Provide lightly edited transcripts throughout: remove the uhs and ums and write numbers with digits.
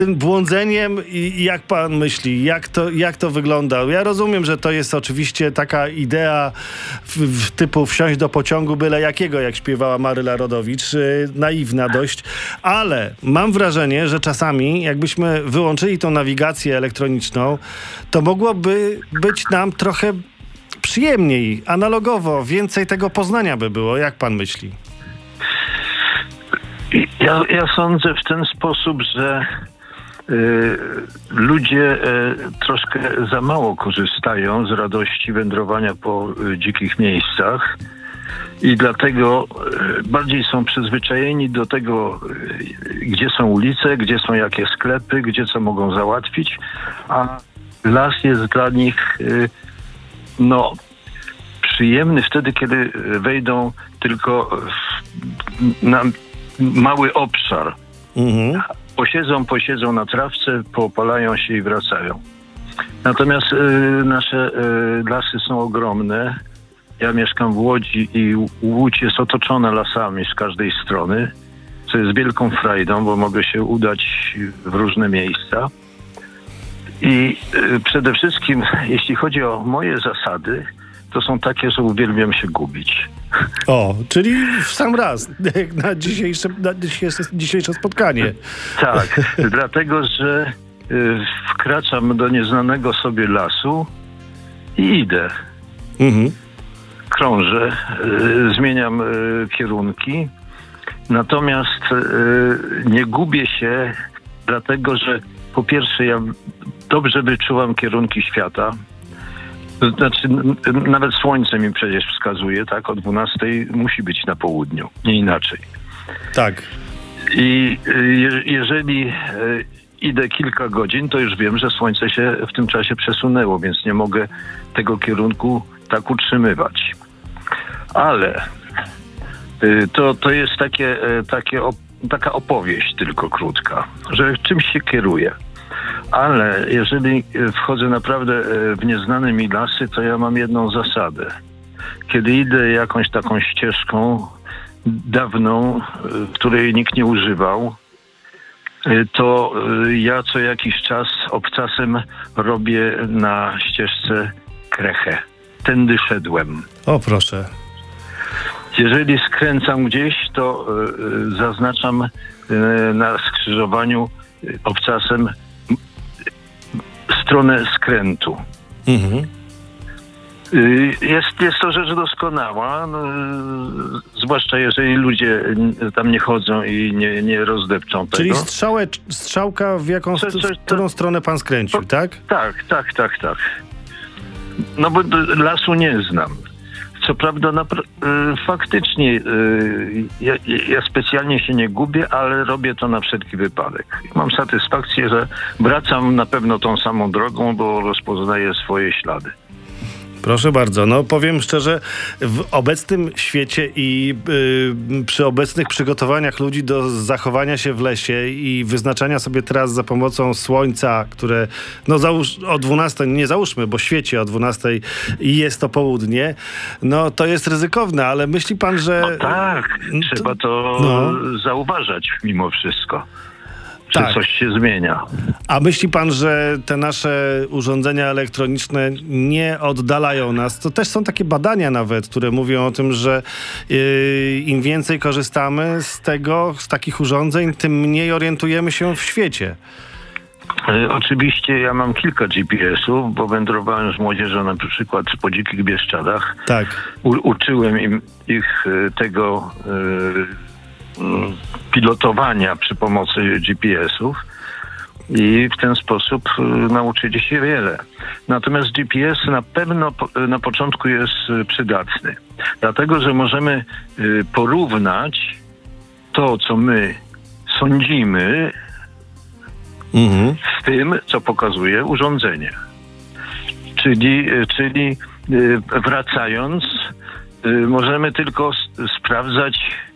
tym błądzeniem i jak pan myśli, jak to wygląda? Ja rozumiem, że to jest oczywiście taka idea typu wsiąść do pociągu byle jakiego, jak śpiewała Maryla Rodowicz, naiwna dość, ale mam wrażenie, że czasami jakbyśmy wyłączyli tą nawigację elektroniczną, to mogłoby być nam trochę przyjemniej, analogowo, więcej tego poznania by było. Jak pan myśli? Ja sądzę w ten sposób, że ludzie troszkę za mało korzystają z radości wędrowania po dzikich miejscach i dlatego bardziej są przyzwyczajeni do tego, gdzie są ulice, gdzie są jakie sklepy, gdzie co mogą załatwić, a las jest dla nich przyjemny wtedy, kiedy wejdą tylko na mały obszar. Mhm. Posiedzą na trawce, poopalają się i wracają. Natomiast nasze lasy są ogromne. Ja mieszkam w Łodzi i Łódź jest otoczona lasami z każdej strony, co jest wielką frajdą, bo mogę się udać w różne miejsca. I przede wszystkim, jeśli chodzi o moje zasady, to są takie, że uwielbiam się gubić. O, czyli w sam raz na dzisiejsze spotkanie. Tak, dlatego, że wkraczam do nieznanego sobie lasu i idę. Mhm. Krążę, zmieniam kierunki. Natomiast nie gubię się, dlatego, że po pierwsze ja dobrze wyczuwam kierunki świata. Znaczy, nawet słońce mi przecież wskazuje, tak? O 12:00 musi być na południu, nie inaczej. Tak. I jeżeli idę kilka godzin, to już wiem, że słońce się w tym czasie przesunęło, więc nie mogę tego kierunku tak utrzymywać. Ale to jest taka opowieść tylko krótka, że czymś się kieruję. Ale jeżeli wchodzę naprawdę w nieznane mi lasy, to ja mam jedną zasadę. Kiedy idę jakąś taką ścieżką dawną, której nikt nie używał, to ja co jakiś czas obcasem robię na ścieżce krechę. Tędy szedłem. O, proszę. Jeżeli skręcam gdzieś, to zaznaczam na skrzyżowaniu obcasem stronę skrętu. Mhm. Jest to rzecz doskonała, zwłaszcza jeżeli ludzie tam nie chodzą i nie rozdepczą tego. Czyli strzałka w którą stronę pan skręcił, tak? Tak. No bo lasu nie znam. Co prawda faktycznie ja specjalnie się nie gubię, ale robię to na wszelki wypadek. Mam satysfakcję, że wracam na pewno tą samą drogą, bo rozpoznaję swoje ślady. Proszę bardzo. No powiem szczerze, w obecnym świecie i przy obecnych przygotowaniach ludzi do zachowania się w lesie i wyznaczania sobie tras za pomocą słońca, które o 12:00, nie załóżmy, bo świeci o 12:00 i jest to południe, no to jest ryzykowne, ale myśli pan, że... No tak, trzeba to zauważać mimo wszystko. Czy coś się zmienia. A myśli pan, że te nasze urządzenia elektroniczne nie oddalają nas? To też są takie badania nawet, które mówią o tym, że im więcej korzystamy z takich urządzeń, tym mniej orientujemy się w świecie. Oczywiście ja mam kilka GPS-ów, bo wędrowałem z młodzieżą na przykład po dzikich Bieszczadach. Tak. Uczyłem ich tego... pilotowania przy pomocy GPS-ów i w ten sposób nauczyli się wiele. Natomiast GPS na pewno na początku jest przydatny, dlatego że możemy porównać to, co my sądzimy, z tym, co pokazuje urządzenie. Czyli wracając, możemy tylko sprawdzać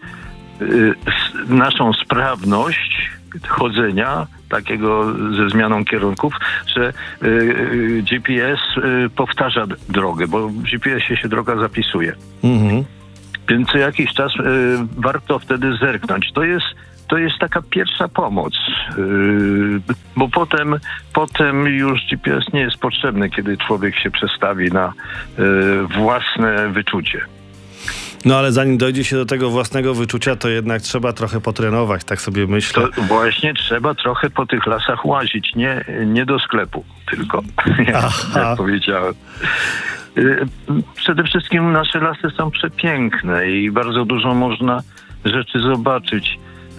naszą sprawność chodzenia, takiego ze zmianą kierunków, że GPS powtarza drogę, bo w GPS-ie się droga zapisuje. Mhm. Więc co jakiś czas warto wtedy zerknąć. To jest to jest taka pierwsza pomoc, bo potem już GPS nie jest potrzebny, kiedy człowiek się przestawi na własne wyczucie. No ale zanim dojdzie się do tego własnego wyczucia, to jednak trzeba trochę potrenować, tak sobie myślę. To właśnie trzeba trochę po tych lasach łazić, nie do sklepu tylko, jak powiedziałem. Przede wszystkim nasze lasy są przepiękne i bardzo dużo można rzeczy zobaczyć.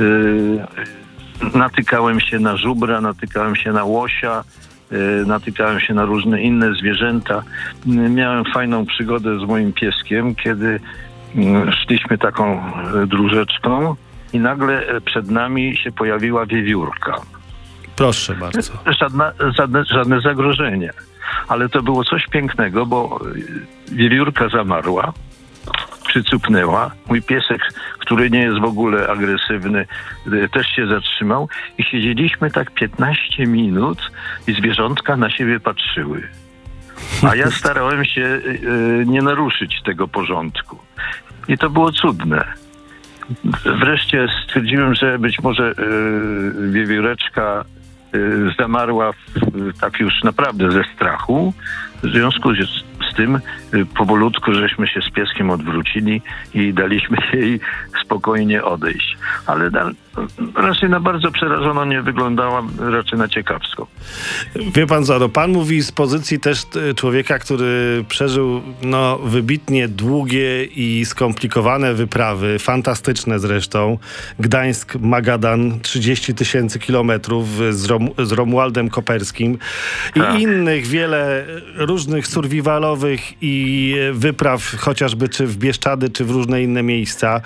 Natykałem się na żubra, natykałem się na łosia, natykałem się na różne inne zwierzęta. Miałem fajną przygodę z moim pieskiem, kiedy szliśmy taką dróżeczką i nagle przed nami się pojawiła wiewiórka. Proszę bardzo. Żadne zagrożenie. Ale to było coś pięknego, bo wiewiórka zamarła, przycupnęła. Mój piesek, który nie jest w ogóle agresywny, też się zatrzymał i siedzieliśmy tak 15 minut i zwierzątka na siebie patrzyły. A ja starałem się nie naruszyć tego porządku. I to było cudne. Wreszcie stwierdziłem, że być może wiewióreczka zamarła tak już naprawdę ze strachu. W związku z tym powolutku żeśmy się z pieskiem odwrócili i daliśmy jej spokojnie odejść. Ale raczej na bardzo przerażono nie wyglądała, raczej na ciekawską. Wie pan co, pan mówi z pozycji też człowieka, który przeżył wybitnie długie i skomplikowane wyprawy, fantastyczne zresztą. Gdańsk, Magadan, 30 000 kilometrów z Romualdem Koperskim i innych wiele różnych survivalowych i wypraw, chociażby czy w Bieszczady, czy w różne inne miejsca.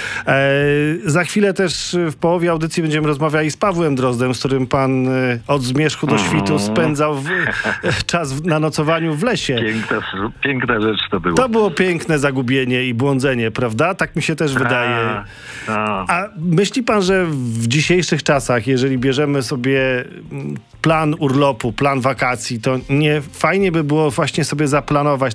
Za chwilę też w połowie audycji będziemy rozmawiali z Pawłem Drozdem, z którym pan od zmierzchu do świtu spędzał czas na nocowaniu w lesie. Piękna rzecz to było. To było piękne zagubienie i błądzenie, prawda? Tak mi się też wydaje. A myśli pan, że w dzisiejszych czasach, jeżeli bierzemy sobie plan urlopu, plan wakacji, to nie fajnie by było właśnie sobie zaplanować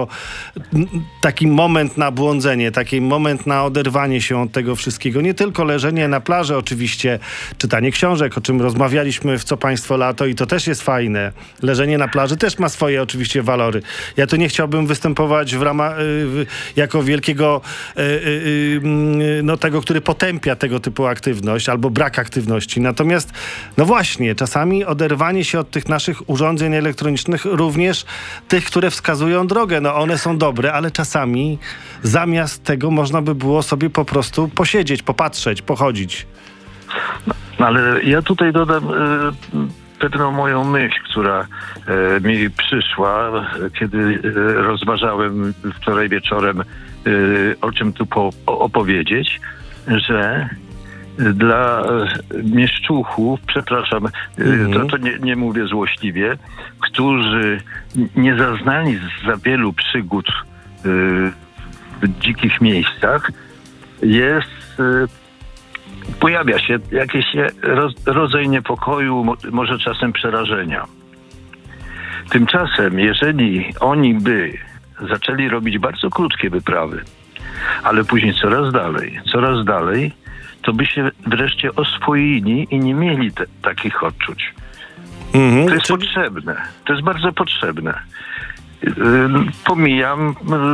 taki moment na błądzenie, taki moment na oderwanie się od tego wszystkiego. Nie tylko leżenie na plaży oczywiście, czytanie książek, o czym rozmawialiśmy w Co Państwo Lato i to też jest fajne. Leżenie na plaży też ma swoje oczywiście walory. Ja tu nie chciałbym występować jako wielkiego tego, który potępia tego typu aktywność albo brak aktywności. Natomiast właśnie, czasami oderwanie się od tych naszych urządzeń elektronicznych, również tych, które wskazują drogę. One są dobre, ale czasami zamiast tego można by było sobie po prostu posiedzieć, popatrzeć, pochodzić. Ale ja tutaj dodam pewną moją myśl, która mi przyszła, kiedy rozważałem wczoraj wieczorem, o czym tu opowiedzieć, że dla mieszczuchów, przepraszam, to nie mówię złośliwie, którzy nie zaznali za wielu przygód w dzikich miejscach, pojawia się jakiś rodzaj niepokoju, może czasem przerażenia. Tymczasem, jeżeli oni by zaczęli robić bardzo krótkie wyprawy, ale później coraz dalej, to by się wreszcie oswoili i nie mieli takich odczuć. To jest potrzebne. To jest bardzo potrzebne. Pomijam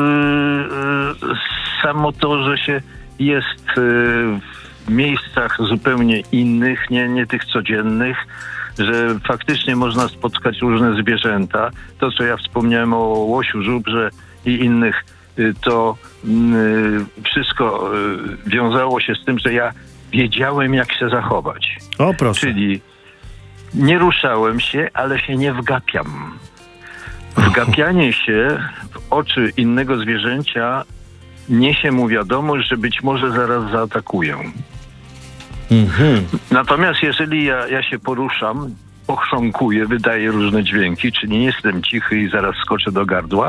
samo to, że się jest w miejscach zupełnie innych, nie tych codziennych, że faktycznie można spotkać różne zwierzęta. To, co ja wspomniałem o łosiu, żubrze i innych, to wszystko wiązało się z tym, że ja wiedziałem, jak się zachować. O, proszę. Czyli nie ruszałem się, ale się nie wgapiam. Wgapianie się w oczy innego zwierzęcia niesie mu wiadomość, że być może zaraz zaatakują. Natomiast jeżeli ja się poruszam, pochrząkuję, wydaję różne dźwięki, czyli nie jestem cichy i zaraz skoczę do gardła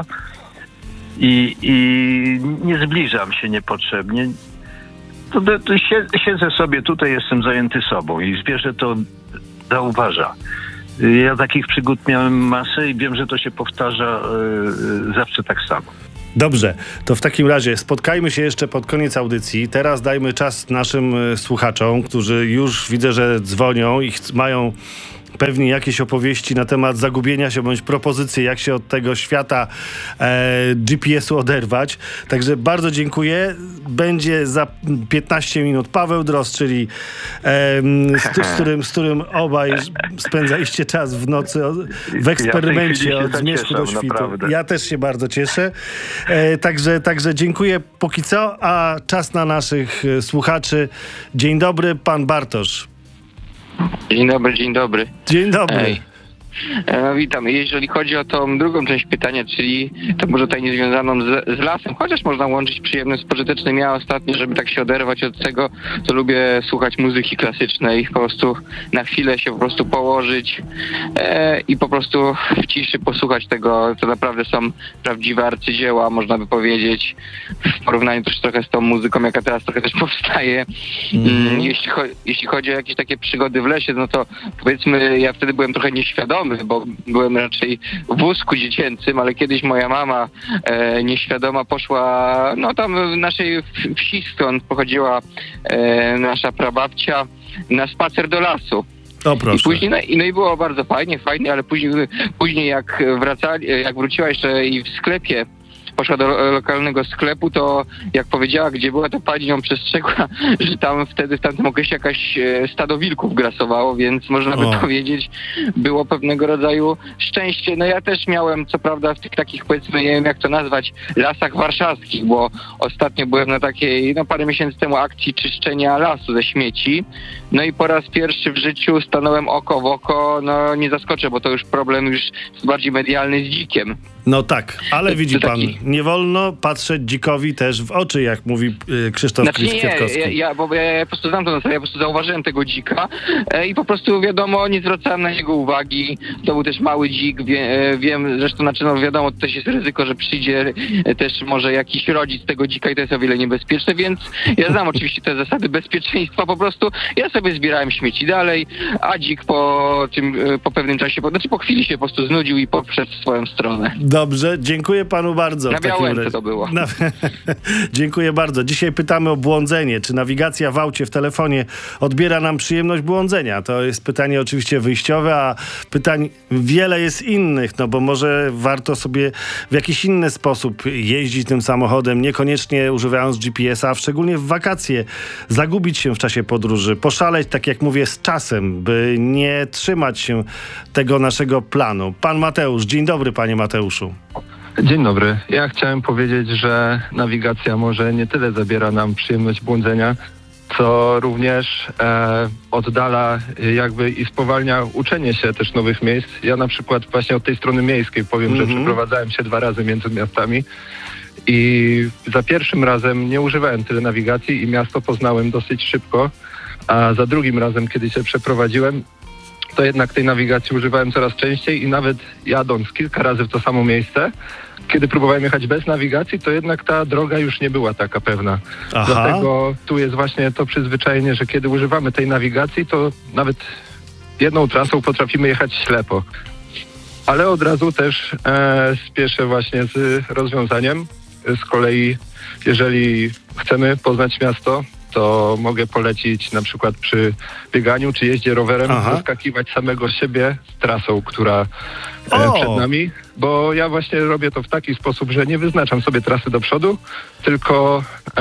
i nie zbliżam się niepotrzebnie, to siedzę sobie tutaj, jestem zajęty sobą i zwierzę to zauważa. Ja takich przygód miałem masę i wiem, że to się powtarza zawsze tak samo. Dobrze, to w takim razie spotkajmy się jeszcze pod koniec audycji. Teraz dajmy czas naszym słuchaczom, którzy już widzę, że dzwonią i mają pewnie jakieś opowieści na temat zagubienia się, bądź propozycje, jak się od tego świata GPS-u oderwać. Także bardzo dziękuję. Będzie za 15 minut Paweł Drozd, czyli z którym obaj spędzaliście czas w nocy w eksperymencie od zmierzchu do świtu. Naprawdę. Ja też się bardzo cieszę. Także dziękuję póki co, a czas na naszych słuchaczy. Dzień dobry, pan Bartosz. Dzień dobry, dzień dobry. Dzień dobry. Witam. Jeżeli chodzi o tą drugą część pytania, czyli to może tutaj niezwiązaną z lasem, chociaż można łączyć przyjemne z pożytecznym. Ja ostatnio, żeby tak się oderwać od tego, to lubię słuchać muzyki klasycznej, po prostu na chwilę się po prostu położyć i po prostu w ciszy posłuchać tego. To naprawdę są prawdziwe arcydzieła, można by powiedzieć, w porównaniu też trochę z tą muzyką, jaka teraz trochę też powstaje. Jeśli chodzi o jakieś takie przygody w lesie, no to powiedzmy, ja wtedy byłem trochę nieświadomy, bo byłem raczej w wózku dziecięcym, ale kiedyś moja mama nieświadoma poszła, no tam w naszej wsi, skąd pochodziła nasza prababcia, na spacer do lasu. O, proszę. I później, no i było bardzo fajnie, ale później jak wróciła jeszcze i w sklepie, poszła do lokalnego sklepu, to jak powiedziała, gdzie była, to pani ją przestrzegła, że tam wtedy w tamtym okresie jakaś stado wilków grasowało, więc można by powiedzieć, było pewnego rodzaju szczęście. No ja też miałem, co prawda, w tych takich, powiedzmy, nie wiem jak to nazwać, lasach warszawskich, bo ostatnio byłem na takiej, no parę miesięcy temu, akcji czyszczenia lasu ze śmieci. No i po raz pierwszy w życiu stanąłem oko w oko, no nie zaskoczę, bo to już problem już bardziej medialny z dzikiem. No tak, ale widzi pan, nie wolno patrzeć dzikowi też w oczy, jak mówi Krzysztof Kwiatkowski. Ja po prostu znam to na sobie, ja po prostu zauważyłem tego dzika i po prostu wiadomo, nie zwracałem na niego uwagi. To był też mały dzik, wiem, zresztą no wiadomo, to też jest ryzyko, że przyjdzie też może jakiś rodzic tego dzika i to jest o wiele niebezpieczne, więc ja znam oczywiście te zasady bezpieczeństwa, po prostu ja sobie zbierałem śmieci dalej, a dzik po pewnym czasie, po chwili się po prostu znudził i poszedł w swoją stronę. Dobrze, dziękuję panu bardzo. Na Białęce to było. Dziękuję bardzo. Dzisiaj pytamy o błądzenie. Czy nawigacja w aucie, w telefonie odbiera nam przyjemność błądzenia? To jest pytanie oczywiście wyjściowe, a pytań wiele jest innych, no bo może warto sobie w jakiś inny sposób jeździć tym samochodem, niekoniecznie używając GPS-a, a szczególnie w wakacje, zagubić się w czasie podróży, poszaleć, tak jak mówię, z czasem, by nie trzymać się tego naszego planu. Pan Mateusz, dzień dobry, panie Mateuszu. Dzień dobry. Ja chciałem powiedzieć, że nawigacja może nie tyle zabiera nam przyjemność błądzenia, co również oddala jakby i spowalnia uczenie się też nowych miejsc. Ja na przykład właśnie od tej strony miejskiej powiem, że przeprowadzałem się 2 razy między miastami i za pierwszym razem nie używałem tyle nawigacji i miasto poznałem dosyć szybko, a za drugim razem, kiedy się przeprowadziłem, to jednak tej nawigacji używałem coraz częściej i nawet jadąc kilka razy w to samo miejsce, kiedy próbowałem jechać bez nawigacji, to jednak ta droga już nie była taka pewna. Aha. Dlatego tu jest właśnie to przyzwyczajenie, że kiedy używamy tej nawigacji, to nawet jedną trasą potrafimy jechać ślepo. Ale od razu też spieszę właśnie z rozwiązaniem. Z kolei, jeżeli chcemy poznać miasto, to mogę polecić na przykład przy bieganiu czy jeździe rowerem zaskakiwać samego siebie z trasą, która przed nami, bo ja właśnie robię to w taki sposób, że nie wyznaczam sobie trasy do przodu, tylko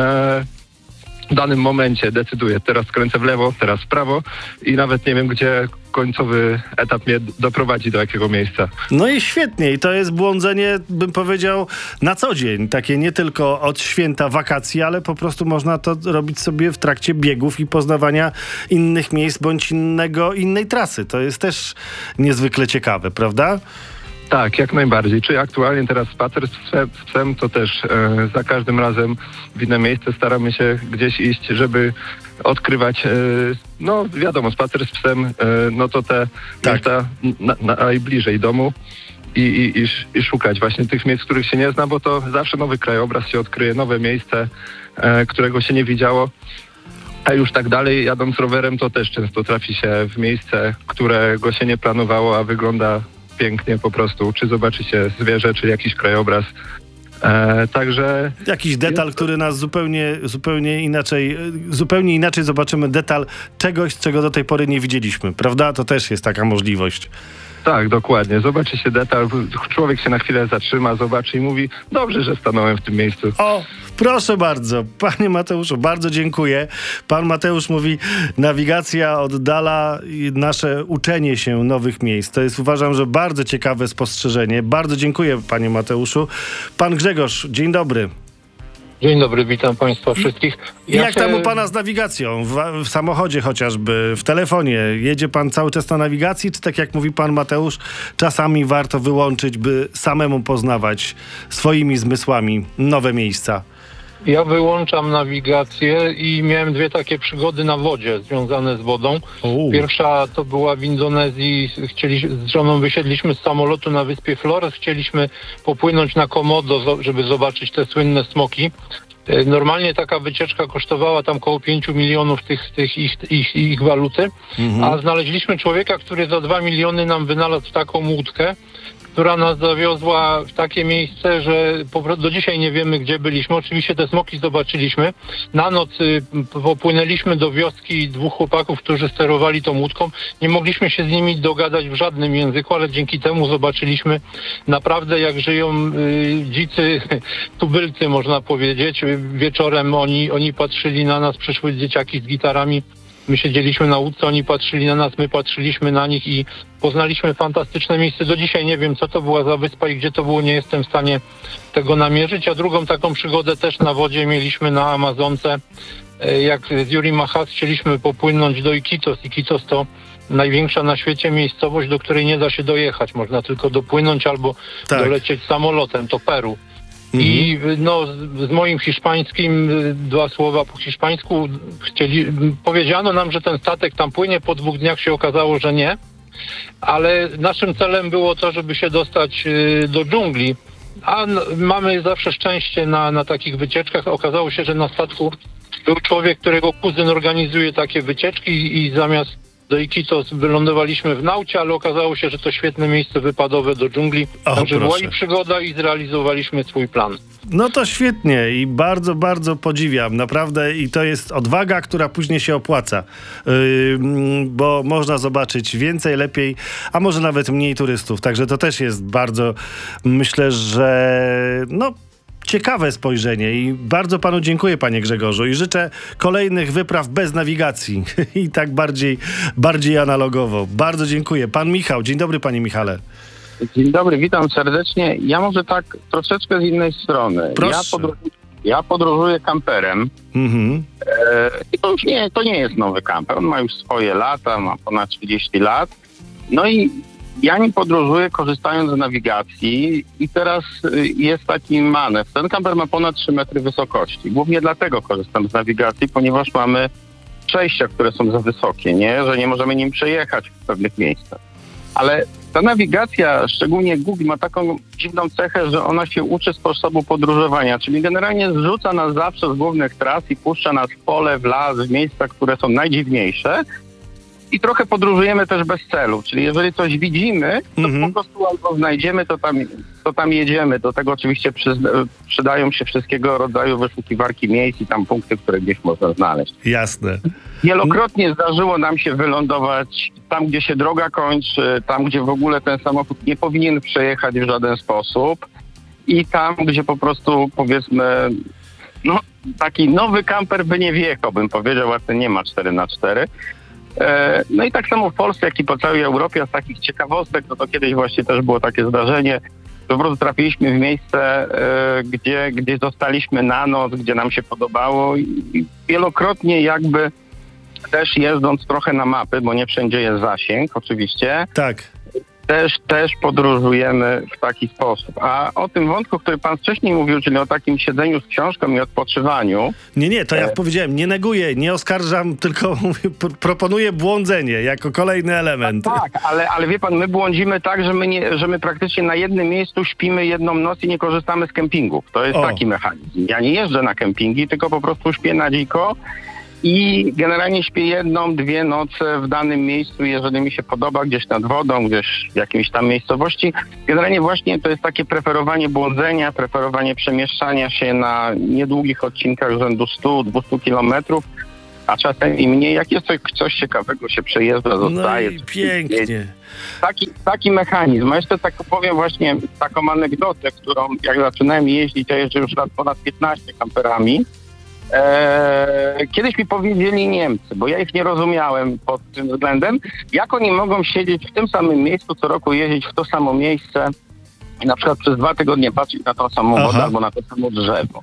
w danym momencie decyduję, teraz skręcę w lewo, teraz w prawo i nawet nie wiem, gdzie końcowy etap mnie doprowadzi do jakiego miejsca. No i świetnie. I to jest błądzenie, bym powiedział, na co dzień. Takie nie tylko od święta wakacji, ale po prostu można to robić sobie w trakcie biegów i poznawania innych miejsc bądź innej trasy. To jest też niezwykle ciekawe, prawda? Tak, jak najbardziej. Czy aktualnie teraz spacer z psem, to też za każdym razem w inne miejsce staramy się gdzieś iść, żeby odkrywać, no wiadomo, spacer z psem, no to te miejsca najbliżej domu i szukać właśnie tych miejsc, których się nie zna, bo to zawsze nowy krajobraz się odkryje, nowe miejsce, którego się nie widziało. A już tak dalej, jadąc rowerem, to też często trafi się w miejsce, którego się nie planowało, a wygląda pięknie po prostu, czy zobaczy się zwierzę, czy jakiś krajobraz. Także Jakiś detal, który nas zupełnie inaczej zobaczymy detal czegoś, czego do tej pory nie widzieliśmy, prawda? To też jest taka możliwość. tak, dokładnie. Zobaczy się detal, człowiek się na chwilę zatrzyma, zobaczy i mówi, dobrze, że stanąłem w tym miejscu. O, proszę bardzo, panie Mateuszu, bardzo dziękuję. Pan Mateusz mówi, nawigacja oddala nasze uczenie się nowych miejsc. To jest, uważam, że bardzo ciekawe spostrzeżenie. Bardzo dziękuję, panie Mateuszu. Pan Grzegorz, dzień dobry. Dzień dobry, witam Państwa wszystkich. Jak tam u pana z nawigacją? W samochodzie chociażby, w telefonie? Jedzie pan cały czas na nawigacji, czy tak jak mówi pan Mateusz, czasami warto wyłączyć, by samemu poznawać swoimi zmysłami nowe miejsca? Ja wyłączam nawigację i miałem dwie takie przygody na wodzie związane z wodą. Pierwsza to była w Indonezji. Z żoną wysiedliśmy z samolotu na wyspie Flores. Chcieliśmy popłynąć na Komodo, żeby zobaczyć te słynne smoki. Normalnie taka wycieczka kosztowała tam około 5 milionów ich waluty, a znaleźliśmy człowieka, który za 2 miliony nam wynalazł taką łódkę, która nas zawiozła w takie miejsce, że do dzisiaj nie wiemy, gdzie byliśmy. Oczywiście te smoki zobaczyliśmy. Na noc popłynęliśmy do wioski dwóch chłopaków, którzy sterowali tą łódką. Nie mogliśmy się z nimi dogadać w żadnym języku, ale dzięki temu zobaczyliśmy naprawdę, jak żyją dzicy tubylcy, można powiedzieć. Wieczorem oni patrzyli na nas, przyszły dzieciaki z gitarami. My siedzieliśmy na łódce, oni patrzyli na nas, my patrzyliśmy na nich i poznaliśmy fantastyczne miejsce. Do dzisiaj nie wiem, co to była za wyspa i gdzie to było, nie jestem w stanie tego namierzyć. A drugą taką przygodę też na wodzie mieliśmy na Amazonce. Jak z Yuri Mahas chcieliśmy popłynąć do Iquitos. Iquitos to największa na świecie miejscowość, do której nie da się dojechać. Można tylko dopłynąć albo dolecieć samolotem, to Peru. I z moim hiszpańskim, dwa słowa po hiszpańsku, powiedziano nam, że ten statek tam płynie, po 2 dniach się okazało, że nie, ale naszym celem było to, żeby się dostać do dżungli, a mamy zawsze szczęście na takich wycieczkach. Okazało się, że na statku był człowiek, którego kuzyn organizuje takie wycieczki i zamiast do Iquitos wylądowaliśmy w Naucie, ale okazało się, że to świetne miejsce wypadowe do dżungli. Także była i przygoda i zrealizowaliśmy swój plan. No to świetnie i bardzo, bardzo podziwiam. Naprawdę i to jest odwaga, która później się opłaca. Bo można zobaczyć więcej, lepiej, a może nawet mniej turystów. Także to też jest bardzo, myślę, że ciekawe spojrzenie i bardzo panu dziękuję, panie Grzegorzu, i życzę kolejnych wypraw bez nawigacji i tak bardziej analogowo. Bardzo dziękuję. Pan Michał, dzień dobry, panie Michale. Dzień dobry, witam serdecznie. Ja może tak troszeczkę z innej strony. Proszę. Ja podróżuję kamperem. I to nie jest nowy kamper. On ma już swoje lata, ma ponad 30 lat. No i ja nim podróżuję, korzystając z nawigacji i teraz jest taki manewr. Ten kamper ma ponad 3 metry wysokości. Głównie dlatego korzystam z nawigacji, ponieważ mamy przejścia, które są za wysokie, że nie możemy nim przejechać w pewnych miejscach. Ale ta nawigacja, szczególnie Google, ma taką dziwną cechę, że ona się uczy sposobu podróżowania, czyli generalnie zrzuca nas zawsze z głównych tras i puszcza nas w pole, w las, w miejsca, które są najdziwniejsze. I trochę podróżujemy też bez celu, czyli jeżeli coś widzimy, to po prostu albo znajdziemy, to tam jedziemy. Do tego oczywiście przydają się wszystkiego rodzaju wyszukiwarki miejsc i tam punkty, które gdzieś można znaleźć. Jasne. Wielokrotnie zdarzyło nam się wylądować tam, gdzie się droga kończy, tam, gdzie w ogóle ten samochód nie powinien przejechać w żaden sposób i tam, gdzie po prostu, powiedzmy, taki nowy kamper by nie wjechał, bym powiedział, a ten nie ma 4x4. No i tak samo w Polsce, jak i po całej Europie, a z takich ciekawostek, to kiedyś właśnie też było takie zdarzenie, że po prostu trafiliśmy w miejsce, gdzie zostaliśmy na noc, gdzie nam się podobało i wielokrotnie jakby też jeżdżąc trochę na mapy, bo nie wszędzie jest zasięg oczywiście. Tak. Też podróżujemy w taki sposób. A o tym wątku, który pan wcześniej mówił, czyli o takim siedzeniu z książką i odpoczywaniu. Nie, to jak powiedziałem, nie neguję, nie oskarżam, tylko proponuję błądzenie jako kolejny element. Tak, ale wie pan, my błądzimy tak, że my praktycznie na jednym miejscu śpimy jedną noc i nie korzystamy z kempingów. To jest taki mechanizm. Ja nie jeżdżę na kempingi, tylko po prostu śpię na dziko I generalnie śpię 1-2 noce w danym miejscu, jeżeli mi się podoba, gdzieś nad wodą, gdzieś w jakiejś tam miejscowości. Generalnie właśnie to jest takie preferowanie błądzenia, preferowanie przemieszczania się na niedługich odcinkach rzędu 100-200 kilometrów, a czasem i mniej. Jak jest coś ciekawego, się przejeżdża, zostaje. No i pięknie. Taki mechanizm. A jeszcze tak powiem właśnie taką anegdotę, którą jak zaczynałem jeździć, ja jeżdżę już ponad 15 kamperami. Kiedyś mi powiedzieli Niemcy, bo ja ich nie rozumiałem pod tym względem, jak oni mogą siedzieć w tym samym miejscu, co roku jeździć w to samo miejsce i na przykład przez 2 tygodnie patrzeć na tą samą wodę albo na to samo drzewo.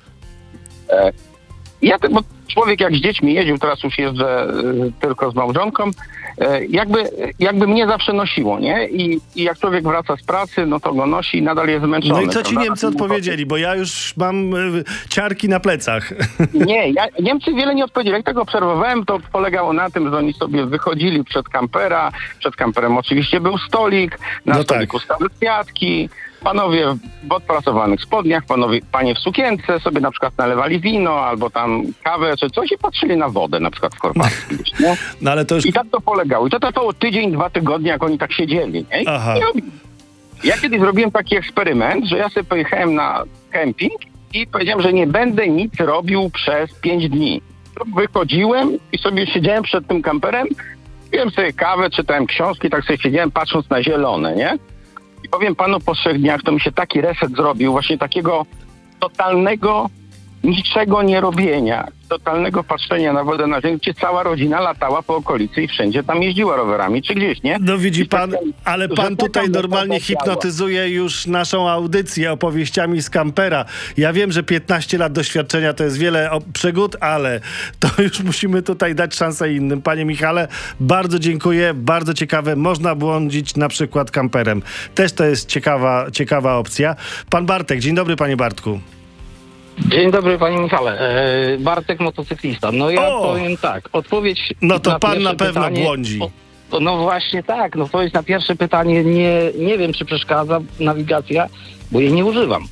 Bo człowiek jak z dziećmi jeździł, teraz już jeżdżę tylko z małżonką, jakby mnie zawsze nosiło, nie? I jak człowiek wraca z pracy, no to go nosi i nadal jest zmęczony. No i co ci prawda? Niemcy odpowiedzieli? Bo ja już mam ciarki na plecach. Nie, Niemcy wiele nie odpowiedzieli. Jak tego obserwowałem, to polegało na tym, że oni sobie wychodzili przed kampera. Przed kamperem oczywiście był stolik, na stoliku stały kwiatki. Panowie w odprasowanych spodniach, panie w sukience sobie na przykład nalewali wino albo tam kawę czy coś i patrzyli na wodę, na przykład w Chorwacji. Nie? No, ale to już... I tak to polegało. I to trwało tydzień, 2 tygodnie, jak oni tak siedzieli. Nie? Ja kiedyś zrobiłem taki eksperyment, że ja sobie pojechałem na kemping i powiedziałem, że nie będę nic robił przez 5 dni. Wychodziłem i sobie siedziałem przed tym kamperem, piłem sobie kawę, czytałem książki, tak sobie siedziałem patrząc na zielone, nie? I powiem panu, po 3 dniach to mi się taki reset zrobił, właśnie takiego totalnego niczego nie robienia, totalnego patrzenia na wodę na ziemi, gdzie cała rodzina latała po okolicy i wszędzie tam jeździła rowerami, czy gdzieś, nie? No widzi pan, ale pan tutaj normalnie hipnotyzuje już naszą audycję opowieściami z kampera. Ja wiem, że 15 lat doświadczenia to jest wiele przygód, ale to już musimy tutaj dać szansę innym. Panie Michale, bardzo dziękuję, bardzo ciekawe. Można błądzić na przykład kamperem. Też to jest ciekawa opcja. Pan Bartek, dzień dobry panie Bartku. Dzień dobry panie Michale. Bartek, motocyklista. No ja powiem tak, odpowiedź no to na pan na pewno pytanie, błądzi. No właśnie tak, no odpowiedź na pierwsze pytanie nie wiem, czy przeszkadza nawigacja, bo jej nie używam.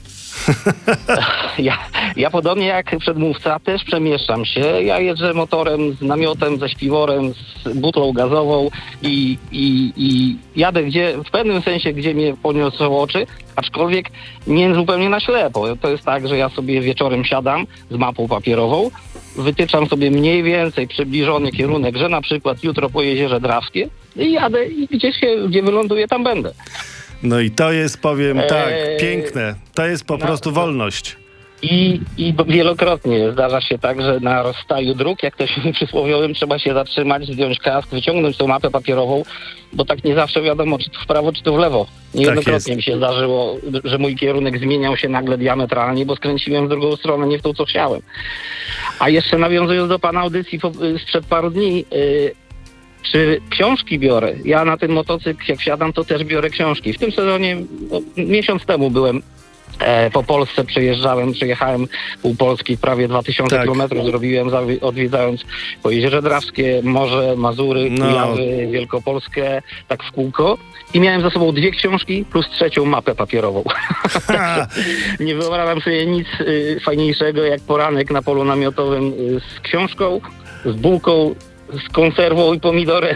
Ja podobnie jak przedmówca też przemieszczam się. Ja jeżdżę motorem z namiotem, ze śpiworem, z butlą gazową i jadę w pewnym sensie, gdzie mnie poniosą oczy, aczkolwiek nie zupełnie na ślepo. To jest tak, że ja sobie wieczorem siadam z mapą papierową, wytyczam sobie mniej więcej przybliżony kierunek, że na przykład jutro po Jeziorze Drawskie i jadę i gdzie wyląduję, tam będę. No i to jest, powiem tak, piękne. To jest po prostu wolność. I wielokrotnie zdarza się tak, że na rozstaju dróg, jak to się przysłowiowym, trzeba się zatrzymać, zdjąć kask, wyciągnąć tą mapę papierową, bo tak nie zawsze wiadomo, czy to w prawo, czy to w lewo. Niejednokrotnie mi się zdarzyło, że mój kierunek zmieniał się nagle diametralnie, bo skręciłem w drugą stronę, nie w tą, co chciałem. A jeszcze nawiązując do pana audycji sprzed paru dni, czy książki biorę? Ja na ten motocykl, jak wsiadam, to też biorę książki. W tym sezonie, miesiąc temu byłem po Polsce, przejechałem pół Polski, prawie 2000 kilometrów zrobiłem, odwiedzając po Jeziorze Drawskie, Morze, Mazury, Kujawy, Wielkopolskę, tak w kółko. I miałem za sobą 2 książki plus 3 mapę papierową. Nie wyobrażam sobie nic fajniejszego jak poranek na polu namiotowym z książką, z bułką, z konserwą i pomidorem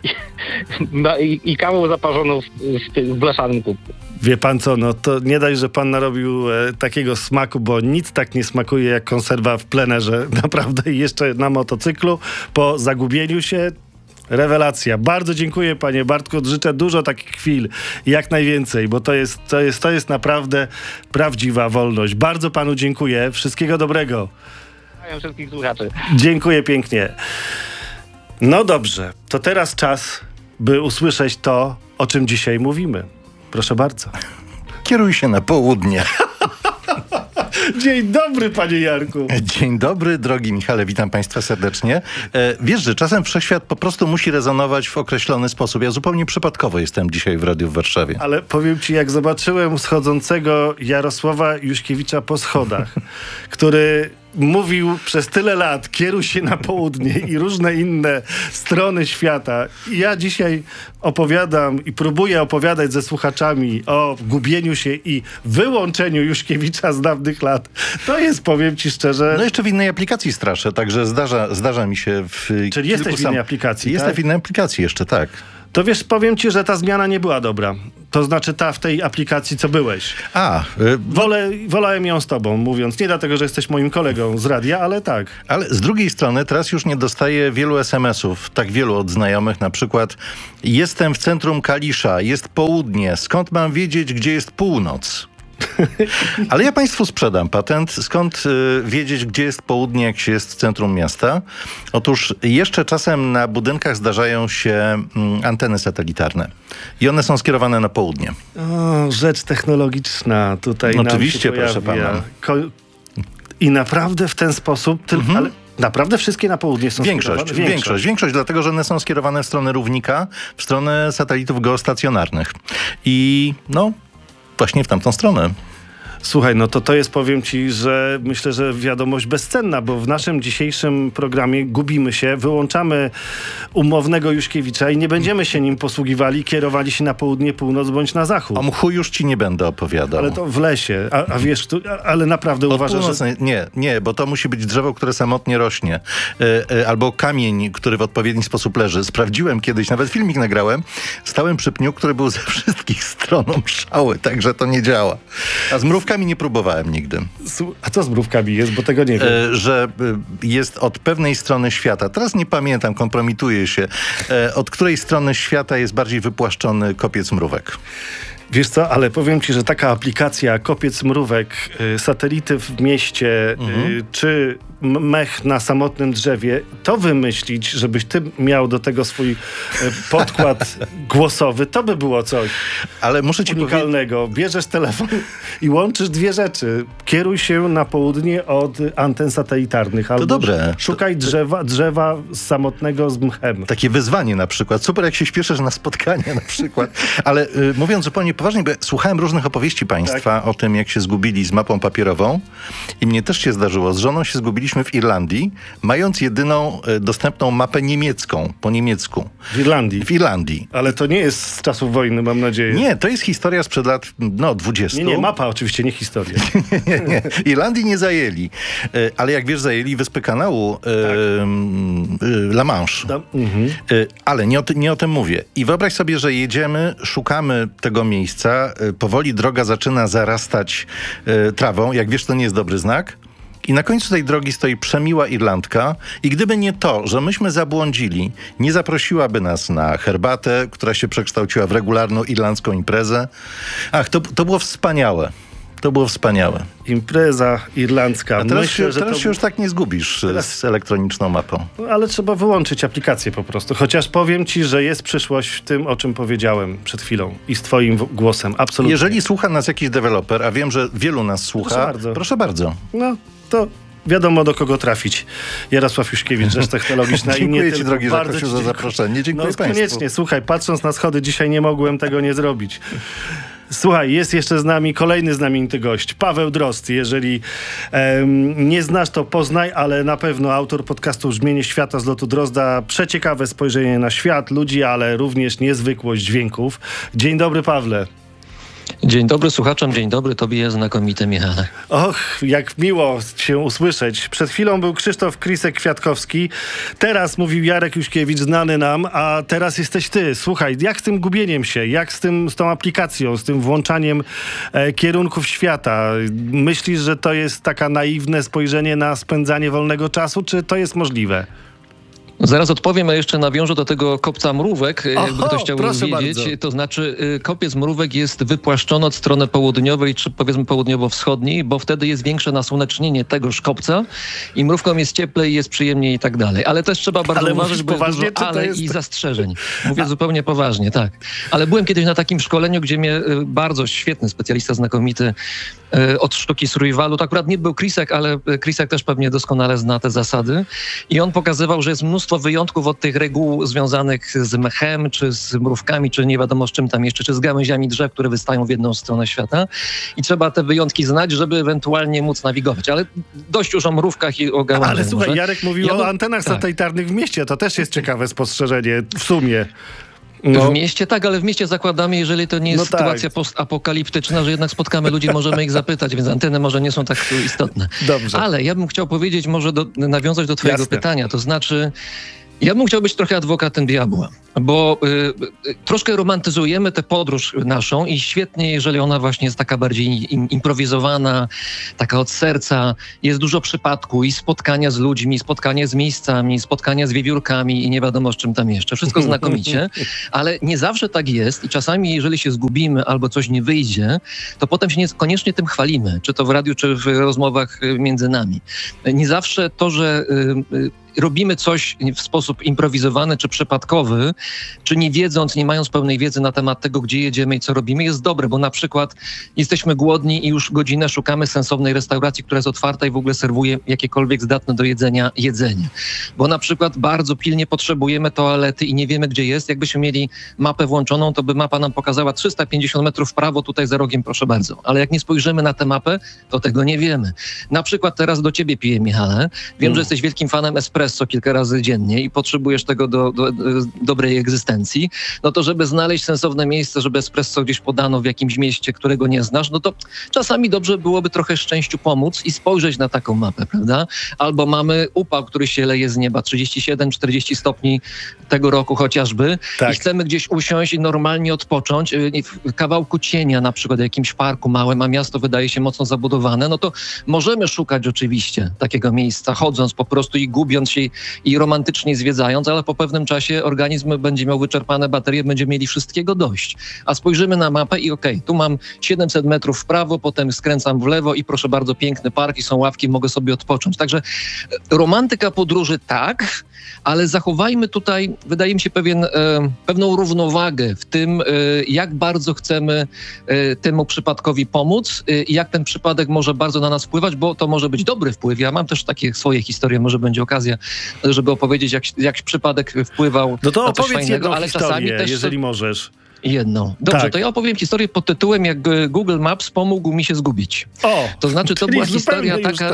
i kawą zaparzoną w blaszanym kubku. Wie pan co, no to nie daj, że pan narobił takiego smaku, bo nic tak nie smakuje jak konserwa w plenerze. Naprawdę, i jeszcze na motocyklu po zagubieniu się. Rewelacja. Bardzo dziękuję panie Bartku. Życzę dużo takich chwil, jak najwięcej, bo to jest naprawdę prawdziwa wolność. Bardzo panu dziękuję. Wszystkiego dobrego. Pozdrawiam wszystkich słuchaczy. Dziękuję pięknie. No dobrze, to teraz czas, by usłyszeć to, o czym dzisiaj mówimy. Proszę bardzo. Kieruj się na południe. Dzień dobry, panie Jarku. Dzień dobry, drogi Michale, witam państwa serdecznie. Wiesz, że czasem wszechświat po prostu musi rezonować w określony sposób. Ja zupełnie przypadkowo jestem dzisiaj w radiu w Warszawie. Ale powiem ci, jak zobaczyłem schodzącego Jarosława Juśkiewicza po schodach, który mówił przez tyle lat, kieruj się na południe i różne inne strony świata. I ja dzisiaj opowiadam i próbuję opowiadać ze słuchaczami o gubieniu się i wyłączeniu Juszkiewicza z dawnych lat. To jest, powiem ci szczerze... No jeszcze w innej aplikacji straszę, także zdarza mi się Czyli jesteś w innej aplikacji, Jestem tak? w innej aplikacji jeszcze, tak. To wiesz, powiem ci, że ta zmiana nie była dobra. To znaczy ta w tej aplikacji, co byłeś. Wolałem ją z tobą, mówiąc. Nie dlatego, że jesteś moim kolegą z radia, ale tak. Ale z drugiej strony teraz już nie dostaję wielu SMS-ów, tak wielu od znajomych, na przykład jestem w centrum Kalisza, jest południe, skąd mam wiedzieć, gdzie jest północ? Ale ja państwu sprzedam patent, skąd wiedzieć, gdzie jest południe, jak się jest w centrum miasta. Otóż jeszcze czasem na budynkach zdarzają się anteny satelitarne i one są skierowane na południe. O, rzecz technologiczna tutaj oczywiście, nam się proszę pojawia. pana. I naprawdę w ten sposób, ale naprawdę wszystkie na południe są Większość, dlatego, że one są skierowane w stronę równika, w stronę satelitów geostacjonarnych. I właśnie w tamtą stronę. Słuchaj, no to jest, powiem ci, że myślę, że wiadomość bezcenna, bo w naszym dzisiejszym programie gubimy się, wyłączamy umownego Juszkiewicza i nie będziemy się nim posługiwali, kierowali się na południe, północ bądź na zachód. O mchu już ci nie będę opowiadał. Ale to w lesie, a wiesz, ale naprawdę uważasz, że... Nie, bo to musi być drzewo, które samotnie rośnie. Albo kamień, który w odpowiedni sposób leży. Sprawdziłem kiedyś, nawet filmik nagrałem, stałem przy pniu, który był ze wszystkich stron mszały, także to nie działa. A z mrówkami nie próbowałem nigdy. A co z mrówkami jest, bo tego nie wiem. Że jest od pewnej strony świata, teraz nie pamiętam, kompromituję się, od której strony świata jest bardziej wypłaszczony kopiec mrówek. Wiesz co, ale powiem ci, że taka aplikacja Kopiec Mrówek, satelity w mieście, czy mech na samotnym drzewie, to wymyślić, żebyś ty miał do tego swój podkład głosowy, to by było coś ale muszę ci unikalnego. Bierzesz telefon i łączysz dwie rzeczy. Kieruj się na południe od anten satelitarnych. Albo dobre. Szukaj drzewa samotnego z mchem. Takie wyzwanie na przykład. Super, jak się śpieszysz na spotkanie na przykład. Ale mówiąc zupełnie poważnie, bo słuchałem różnych opowieści państwa o tym, jak się zgubili z mapą papierową i mnie też się zdarzyło. Z żoną się zgubiliśmy w Irlandii, mając jedyną dostępną mapę niemiecką, po niemiecku. W Irlandii? W Irlandii. Ale to nie jest z czasów wojny, mam nadzieję. Nie, to jest historia sprzed lat 20. Nie, mapa oczywiście, nie historia. nie. Irlandii nie zajęli. Ale jak wiesz, zajęli wyspy kanału La Manche. Ale nie o tym mówię. I wyobraź sobie, że jedziemy, szukamy tego miejsca, powoli droga zaczyna zarastać trawą. Jak wiesz, to nie jest dobry znak. I na końcu tej drogi stoi przemiła Irlandka i gdyby nie to, że myśmy zabłądzili, nie zaprosiłaby nas na herbatę, która się przekształciła w regularną irlandzką imprezę. To było wspaniałe. To było wspaniałe. Impreza irlandzka. A teraz się już tak nie zgubisz z elektroniczną mapą. Ale trzeba wyłączyć aplikację po prostu. Chociaż powiem ci, że jest przyszłość w tym, o czym powiedziałem przed chwilą i z twoim głosem. Absolutnie. Jeżeli słucha nas jakiś deweloper, a wiem, że wielu nas słucha, proszę bardzo. No, to wiadomo, do kogo trafić. Jarosław Juszkiewicz, Rzecz Technologiczna. Dziękuję ci, drogi Żakosiu, za zaproszenie. Dziękuję państwu. Koniecznie. Słuchaj, patrząc na schody, dzisiaj nie mogłem tego nie zrobić. Słuchaj, jest jeszcze z nami kolejny znamienity gość, Paweł Drozd. Jeżeli nie znasz, to poznaj, ale na pewno autor podcastu Brzmienie Świata z lotu Drozda. Przeciekawe spojrzenie na świat, ludzi, ale również niezwykłość dźwięków. Dzień dobry, Pawle. Dzień dobry słuchaczom, dzień dobry tobie, znakomity Michale. Och, jak miło się usłyszeć. Przed chwilą był Krzysztof Krisek-Kwiatkowski, teraz mówił Jarek Juszkiewicz, znany nam, a teraz jesteś ty. Słuchaj, jak z tym gubieniem się, jak z tą aplikacją, z tym włączaniem kierunków świata? Myślisz, że to jest taka naiwne spojrzenie na spędzanie wolnego czasu, czy to jest możliwe? Zaraz odpowiem, a jeszcze nawiążę do tego kopca mrówek, jakby ktoś chciał wiedzieć. Bardzo. To znaczy kopiec mrówek jest wypłaszczony od strony południowej, czy powiedzmy południowo-wschodniej, bo wtedy jest większe nasłonecznienie tegoż kopca i mrówkom jest cieplej, jest przyjemniej i tak dalej. Ale też trzeba bardzo uważać, bo jest dużo ale i zastrzeżeń. Mówię zupełnie poważnie, tak. Ale byłem kiedyś na takim szkoleniu, gdzie mnie bardzo świetny specjalista, znakomity od sztuki survivalu, to akurat nie był Krisek, ale Krisek też pewnie doskonale zna te zasady i on pokazywał, że jest mnóstwo mnóstwo wyjątków od tych reguł związanych z mchem, czy z mrówkami, czy nie wiadomo z czym tam jeszcze, czy z gałęziami drzew, które wystają w jedną stronę świata. I trzeba te wyjątki znać, żeby ewentualnie móc nawigować. Ale dość już o mrówkach i o gałęziach. Ale słuchaj, może. Jarek mówił o antenach satelitarnych w mieście. To też jest ciekawe spostrzeżenie w sumie. W mieście tak, ale w mieście zakładamy, jeżeli to nie jest sytuacja postapokaliptyczna, że jednak spotkamy ludzi, możemy ich zapytać, więc anteny może nie są tak istotne. Dobrze. Ale ja bym chciał powiedzieć, może nawiązać do twojego pytania, to znaczy ja bym chciał być trochę adwokatem diabła, bo troszkę romantyzujemy tę podróż naszą i świetnie, jeżeli ona właśnie jest taka bardziej improwizowana, taka od serca. Jest dużo przypadku i spotkania z ludźmi, spotkania z miejscami, spotkania z wiewiórkami i nie wiadomo z czym tam jeszcze. Wszystko znakomicie, ale nie zawsze tak jest i czasami, jeżeli się zgubimy albo coś nie wyjdzie, to potem się niekoniecznie tym chwalimy, czy to w radiu, czy w rozmowach między nami. Nie zawsze to, że robimy coś w sposób improwizowany czy przypadkowy, czy nie wiedząc, nie mając pełnej wiedzy na temat tego, gdzie jedziemy i co robimy, jest dobre, bo na przykład jesteśmy głodni i już godzinę szukamy sensownej restauracji, która jest otwarta i w ogóle serwuje jakiekolwiek zdatne do jedzenia jedzenie. Bo na przykład bardzo pilnie potrzebujemy toalety i nie wiemy, gdzie jest. Jakbyśmy mieli mapę włączoną, to by mapa nam pokazała 350 metrów w prawo, tutaj za rogiem, proszę bardzo. Ale jak nie spojrzymy na tę mapę, to tego nie wiemy. Na przykład teraz do ciebie piję, Michale. Wiem, że jesteś wielkim fanem espresso kilka razy dziennie i potrzebujesz tego do dobrej egzystencji, no to żeby znaleźć sensowne miejsce, żeby espresso gdzieś podano w jakimś mieście, którego nie znasz, no to czasami dobrze byłoby trochę szczęściu pomóc i spojrzeć na taką mapę, prawda? Albo mamy upał, który się leje z nieba, 37-40 stopni tego roku chociażby i chcemy gdzieś usiąść i normalnie odpocząć w kawałku cienia, na przykład w jakimś parku małym, a miasto wydaje się mocno zabudowane, no to możemy szukać oczywiście takiego miejsca, chodząc po prostu i gubiąc się i romantycznie zwiedzając, ale po pewnym czasie organizm będzie miał wyczerpane baterie, będziemy mieli wszystkiego dość. A spojrzymy na mapę i tu mam 700 metrów w prawo, potem skręcam w lewo i proszę bardzo, piękny park i są ławki, mogę sobie odpocząć. Także romantyka podróży tak, ale zachowajmy tutaj, wydaje mi się, pewną równowagę w tym, jak bardzo chcemy temu przypadkowi pomóc i jak ten przypadek może bardzo na nas wpływać, bo to może być dobry wpływ. Ja mam też takie swoje historie, może będzie okazja, żeby opowiedzieć, jak przypadek wpływał no to na coś opowiedz fajnego, jedną ale historię, czasami też jeżeli możesz. Jedną. Dobrze, to ja opowiem historię pod tytułem jak Google Maps pomógł mi się zgubić. To znaczy, to była historia taka...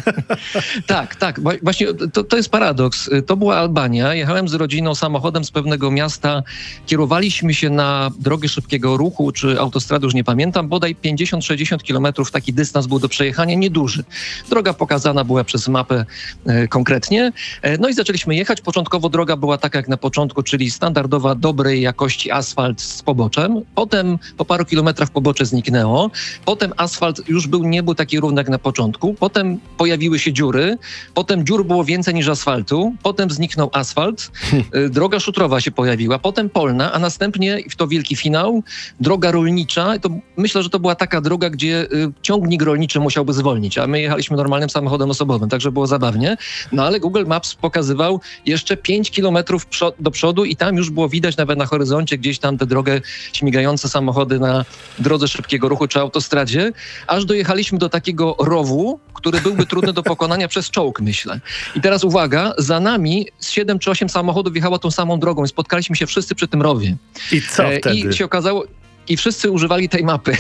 tak. Właśnie to jest paradoks. To była Albania. Jechałem z rodziną samochodem z pewnego miasta. Kierowaliśmy się na drogę szybkiego ruchu, czy autostradę, już nie pamiętam. Bodaj 50-60 kilometrów taki dystans był do przejechania, nieduży. Droga pokazana była przez mapę konkretnie. No i zaczęliśmy jechać. Początkowo droga była taka jak na początku, czyli standardowa, dobrej jakości asfalt z poboczem. Potem po paru kilometrach pobocze zniknęło. Potem asfalt już nie był taki równy jak na początku. Potem pojawiły się dziury. Potem dziur było więcej niż asfaltu. Potem zniknął asfalt. Droga szutrowa się pojawiła. Potem polna, a następnie, to wielki finał, droga rolnicza. To myślę, że to była taka droga, gdzie ciągnik rolniczy musiałby zwolnić, a my jechaliśmy normalnym samochodem osobowym, także było zabawnie. No ale Google Maps pokazywał jeszcze 5 kilometrów do przodu i tam już było widać nawet na horyzoncie gdzieś tam tę drogę, śmigające samochody na drodze szybkiego ruchu czy autostradzie, aż dojechaliśmy do takiego rowu, który byłby trudny do pokonania przez czołg, myślę. I teraz uwaga, za nami z 7 czy 8 samochodów jechało tą samą drogą i spotkaliśmy się wszyscy przy tym rowie. I co wtedy? I się okazało... I wszyscy używali tej mapy.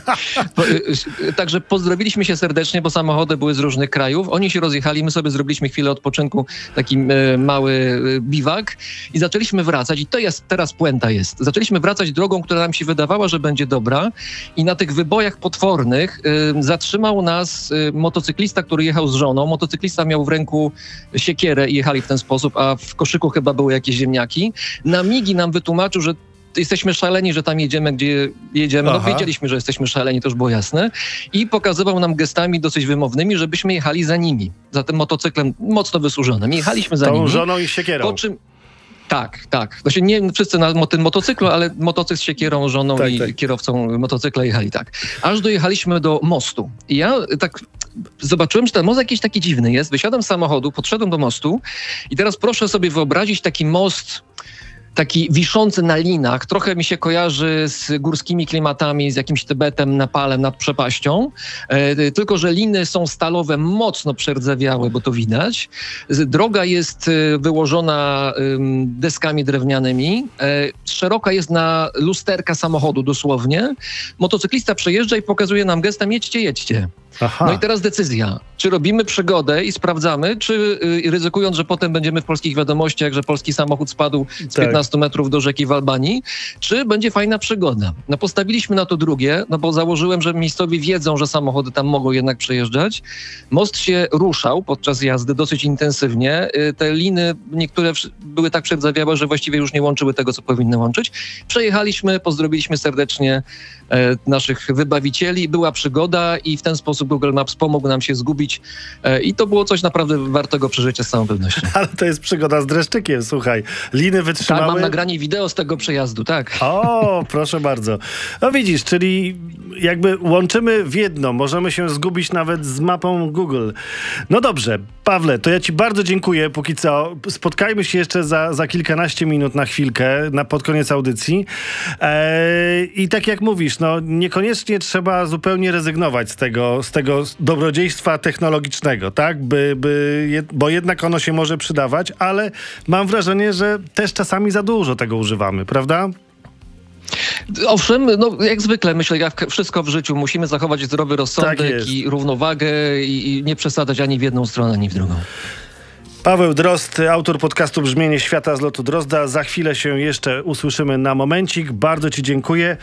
Także pozdrowiliśmy się serdecznie, bo samochody były z różnych krajów. Oni się rozjechali, my sobie zrobiliśmy chwilę odpoczynku, taki mały biwak i zaczęliśmy wracać. I to jest, teraz puenta jest. Zaczęliśmy wracać drogą, która nam się wydawała, że będzie dobra i na tych wybojach potwornych zatrzymał nas motocyklista, który jechał z żoną. Motocyklista miał w ręku siekierę i jechali w ten sposób, a w koszyku chyba były jakieś ziemniaki. Na migi nam wytłumaczył, że jesteśmy szaleni, że tam jedziemy, gdzie jedziemy. No wiedzieliśmy, że jesteśmy szaleni, to już było jasne. I pokazywał nam gestami dosyć wymownymi, żebyśmy jechali za nimi. Za tym motocyklem mocno wysłużonym. Jechaliśmy za nimi. Tą żoną i siekierą. Po czym... Tak. Znaczy nie wszyscy na tym motocyklu, ale motocykl z siekierą, żoną i kierowcą motocykla jechali tak. Aż dojechaliśmy do mostu. I ja tak zobaczyłem, że ten most jakiś taki dziwny jest. Wysiadłem z samochodu, podszedłem do mostu i teraz proszę sobie wyobrazić taki most taki wiszący na linach. Trochę mi się kojarzy z górskimi klimatami, z jakimś Tybetem, Nepalem nad przepaścią. Tylko że liny są stalowe, mocno przerdzewiałe, bo to widać. Droga jest wyłożona deskami drewnianymi. Szeroka jest na lusterka samochodu dosłownie. Motocyklista przejeżdża i pokazuje nam gestem: jedźcie, jedźcie. Aha. No i teraz decyzja. Czy robimy przygodę i sprawdzamy, czy ryzykując, że potem będziemy w polskich wiadomościach, że polski samochód spadł z 15 metrów do rzeki w Albanii, czy będzie fajna przygoda? No postawiliśmy na to drugie, no bo założyłem, że miejscowi wiedzą, że samochody tam mogą jednak przejeżdżać. Most się ruszał podczas jazdy dosyć intensywnie. Te liny, niektóre były tak przerdzewiałe, że właściwie już nie łączyły tego, co powinny łączyć. Przejechaliśmy, pozdrowiliśmy serdecznie naszych wybawicieli. Była przygoda i w ten sposób Google Maps pomógł nam się zgubić i to było coś naprawdę wartego przeżycia z całą pewnością. Ale to jest przygoda z dreszczykiem, słuchaj. Liny wytrzymały... Tak, mam nagranie wideo z tego przejazdu, tak. O, proszę bardzo. No widzisz, czyli jakby łączymy w jedno. Możemy się zgubić nawet z mapą Google. No dobrze, Pawle, to ja ci bardzo dziękuję póki co. Spotkajmy się jeszcze za kilkanaście minut na chwilkę, pod koniec audycji. I tak jak mówisz, no niekoniecznie trzeba zupełnie rezygnować z tego dobrodziejstwa technologicznego, tak? Bo jednak ono się może przydawać, ale mam wrażenie, że też czasami za dużo tego używamy, prawda? Owszem, no jak zwykle myślę, jak wszystko w życiu, musimy zachować zdrowy rozsądek i równowagę i nie przesadzać ani w jedną stronę, ani w drugą. Paweł Drozd, autor podcastu Brzmienie Świata z lotu Drozda. Za chwilę się jeszcze usłyszymy na momencik. Bardzo ci dziękuję.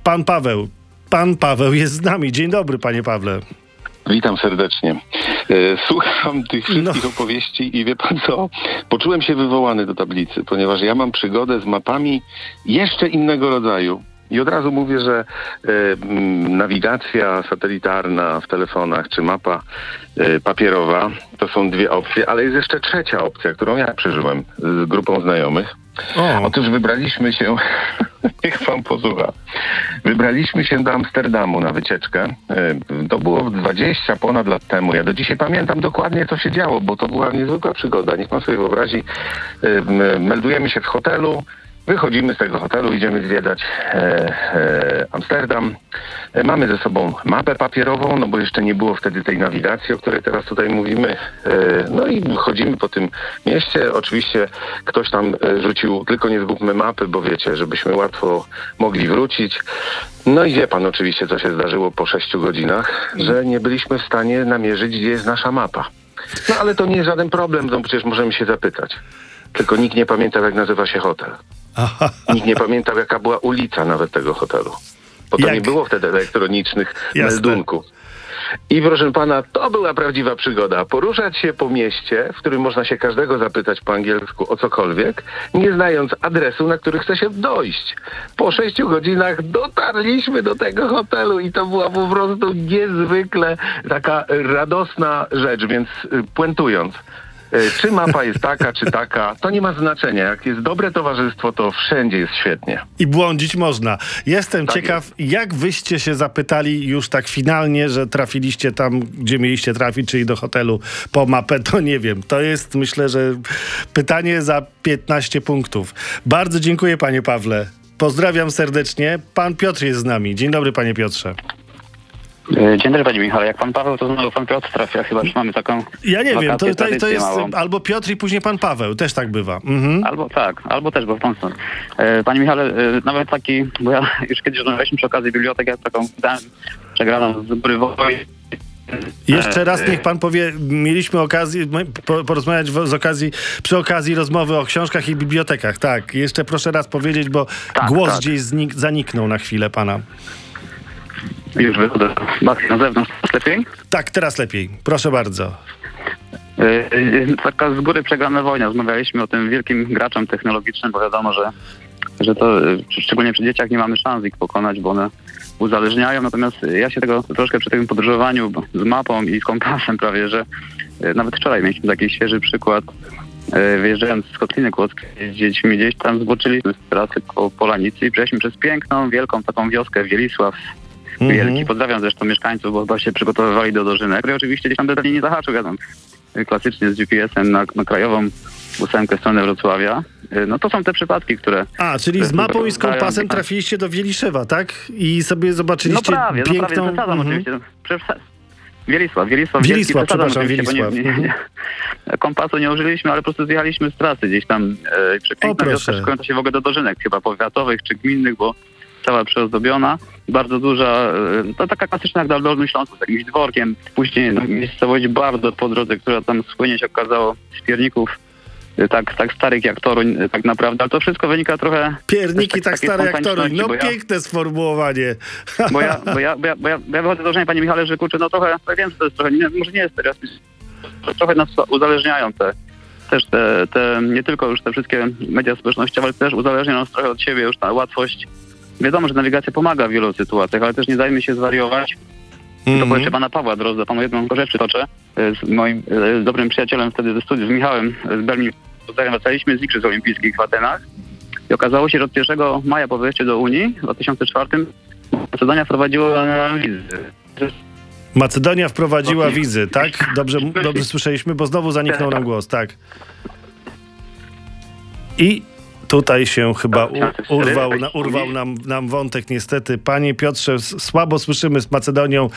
Pan Paweł jest z nami. Dzień dobry, panie Pawle. Witam serdecznie. Słucham tych wszystkich opowieści i wie pan co? Poczułem się wywołany do tablicy, ponieważ ja mam przygodę z mapami jeszcze innego rodzaju. I od razu mówię, że nawigacja satelitarna w telefonach czy mapa papierowa to są dwie opcje, ale jest jeszcze trzecia opcja, którą ja przeżyłem z grupą znajomych. Otóż wybraliśmy się, niech pan posłucha, wybraliśmy się do Amsterdamu na wycieczkę. To było 20 ponad lat temu. Ja do dzisiaj pamiętam dokładnie, co się działo, bo to była niezwykła przygoda. Niech pan sobie wyobrazi, meldujemy się w hotelu, wychodzimy z tego hotelu, idziemy zwiedzać Amsterdam. Mamy ze sobą mapę papierową, no bo jeszcze nie było wtedy tej nawigacji, o której teraz tutaj mówimy. No i chodzimy po tym mieście. Oczywiście ktoś tam rzucił, tylko nie zgubmy mapy, bo wiecie, żebyśmy łatwo mogli wrócić. No i wie pan oczywiście, co się zdarzyło po 6 godzinach, że nie byliśmy w stanie namierzyć, gdzie jest nasza mapa. No ale to nie jest żaden problem, no przecież możemy się zapytać. Tylko nikt nie pamiętał, jak nazywa się hotel. Nikt nie pamiętał, jaka była ulica nawet tego hotelu. Bo to nie było wtedy elektronicznych meldunków. I proszę pana, to była prawdziwa przygoda. Poruszać się po mieście, w którym można się każdego zapytać po angielsku o cokolwiek, nie znając adresu, na który chce się dojść. Po 6 godzinach dotarliśmy do tego hotelu i to była po prostu niezwykle taka radosna rzecz, więc puentując. Czy mapa jest taka, czy taka, to nie ma znaczenia. Jak jest dobre towarzystwo, to wszędzie jest świetnie. I błądzić można. Jestem ciekaw, jak wyście się zapytali już tak finalnie, że trafiliście tam, gdzie mieliście trafić, czyli do hotelu po mapę, to nie wiem. To jest, myślę, że pytanie za 15 punktów. Bardzo dziękuję, panie Pawle. Pozdrawiam serdecznie. Pan Piotr jest z nami. Dzień dobry, panie Piotrze. Dzień dobry, panie Michale. Jak pan Paweł, to znowu pan Piotr trafia. Chyba już mamy taką Ja nie wiem, to jest małą. albo Piotr i później pan Paweł. Też tak bywa. Albo tak, albo też, bo w tą stronę. Panie Michale, nawet taki, bo ja już kiedyś rozmawialiśmy przy okazji biblioteki, ja taką dałem przegraną z góry Wojny. Jeszcze raz niech pan powie, mieliśmy okazję porozmawiać przy okazji rozmowy o książkach i bibliotekach. Tak, jeszcze proszę raz powiedzieć, bo głos gdzieś zaniknął na chwilę pana. Już wychodzę na zewnątrz. Lepiej? Tak, teraz lepiej. Proszę bardzo. Taka z góry przegrana wojna. Rozmawialiśmy o tym wielkim graczem technologicznym, bo wiadomo, że to szczególnie przy dzieciach nie mamy szans ich pokonać, bo one uzależniają. Natomiast ja się tego troszkę przy tym podróżowaniu z mapą i z kompasem prawie, że nawet wczoraj mieliśmy taki świeży przykład. Wyjeżdżając z Kotliny Kłodzkiej z dziećmi gdzieś tam zboczyliśmy z trasy po Polanicy i przejechaliśmy przez piękną, wielką taką wioskę Wielisław Wielki. Pozdrawiam zresztą mieszkańców, bo chyba się przygotowywali do dożynek. I oczywiście gdzieś tam detali nie zahaczył, jadąc klasycznie z GPS-em na krajową ósemkę w stronę Wrocławia. No to są te przypadki, które... Czyli z mapą i z kompasem trafiliście do Wieliszewa, tak? I sobie zobaczyliście piękną... Przesadzam oczywiście. Wielisław, przepraszam, Wielisław. Kompasu nie użyliśmy, ale po prostu zjechaliśmy z trasy gdzieś tam. Przepiękna wioska, szykająca się w ogóle do dożynek, chyba powiatowych czy gminnych, bo cała przeozdobiona, bardzo duża, to taka klasyczna jak na Dolnym Śląsku, z jakimś dworkiem. Później miejscowość bardzo po drodze, która tam słynie się okazało z pierników, tak starych jak Toruń tak naprawdę, ale to wszystko wynika trochę... Pierniki tak stare jak Toruń, no piękne sformułowanie. Bo ja wychodzę z założenia, panie Michale, że kurczę, no trochę, ja wiem, że to jest trochę, może nie jest teraz, trochę nas uzależniają te nie tylko już te wszystkie media społecznościowe, ale też uzależniają nas trochę od siebie już ta łatwość. Wiadomo, że nawigacja pomaga w wielu sytuacjach, ale też nie dajmy się zwariować. To było jeszcze pana Pawła Drozda, panu jedną rzecz przytoczę. Z moim dobrym przyjacielem wtedy ze studiów, z Michałem z Berlin, wracaliśmy z Igrzysk Olimpijskich w Atenach i okazało się, że od 1 maja po wejściu do Unii w 2004 Macedonia wprowadziła wizy. Macedonia wprowadziła wizy, tak? Dobrze słyszeliśmy, bo znowu zaniknął nam głos, tak. I tutaj się chyba urwał nam wątek niestety. Panie Piotrze, słabo słyszymy z Macedonią.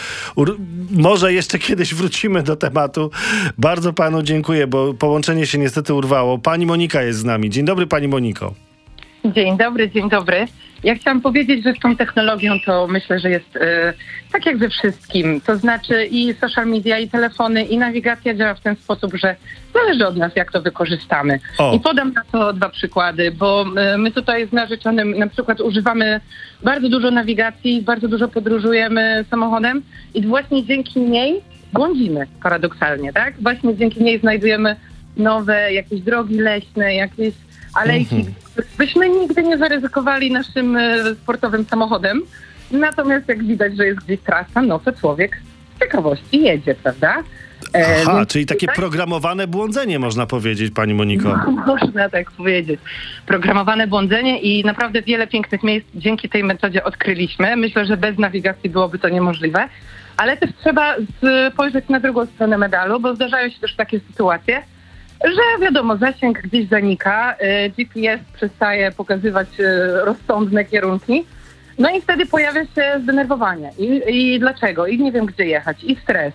Może jeszcze kiedyś wrócimy do tematu. Bardzo panu dziękuję, bo połączenie się niestety urwało. Pani Monika jest z nami. Dzień dobry, pani Moniko. Dzień dobry. Ja chciałam powiedzieć, że z tą technologią to myślę, że jest tak jak ze wszystkim. To znaczy i social media, i telefony, i nawigacja działa w ten sposób, że zależy od nas, jak to wykorzystamy. I podam na to 2 przykłady, bo my tutaj z narzeczonym na przykład używamy bardzo dużo nawigacji, bardzo dużo podróżujemy samochodem i właśnie dzięki niej błądzimy paradoksalnie, tak? Właśnie dzięki niej znajdujemy nowe jakieś drogi leśne, jakieś alejki, byśmy nigdy nie zaryzykowali naszym sportowym samochodem. Natomiast jak widać, że jest gdzieś trasa, no to człowiek z ciekawości jedzie, prawda? Czyli takie programowane błądzenie, można powiedzieć, pani Moniko. No, można tak powiedzieć. Programowane błądzenie i naprawdę wiele pięknych miejsc dzięki tej metodzie odkryliśmy. Myślę, że bez nawigacji byłoby to niemożliwe. Ale też trzeba spojrzeć na drugą stronę medalu, bo zdarzają się też takie sytuacje, że wiadomo, zasięg gdzieś zanika, GPS przestaje pokazywać rozsądne kierunki, no i wtedy pojawia się zdenerwowanie. I dlaczego? I nie wiem, gdzie jechać. I stres.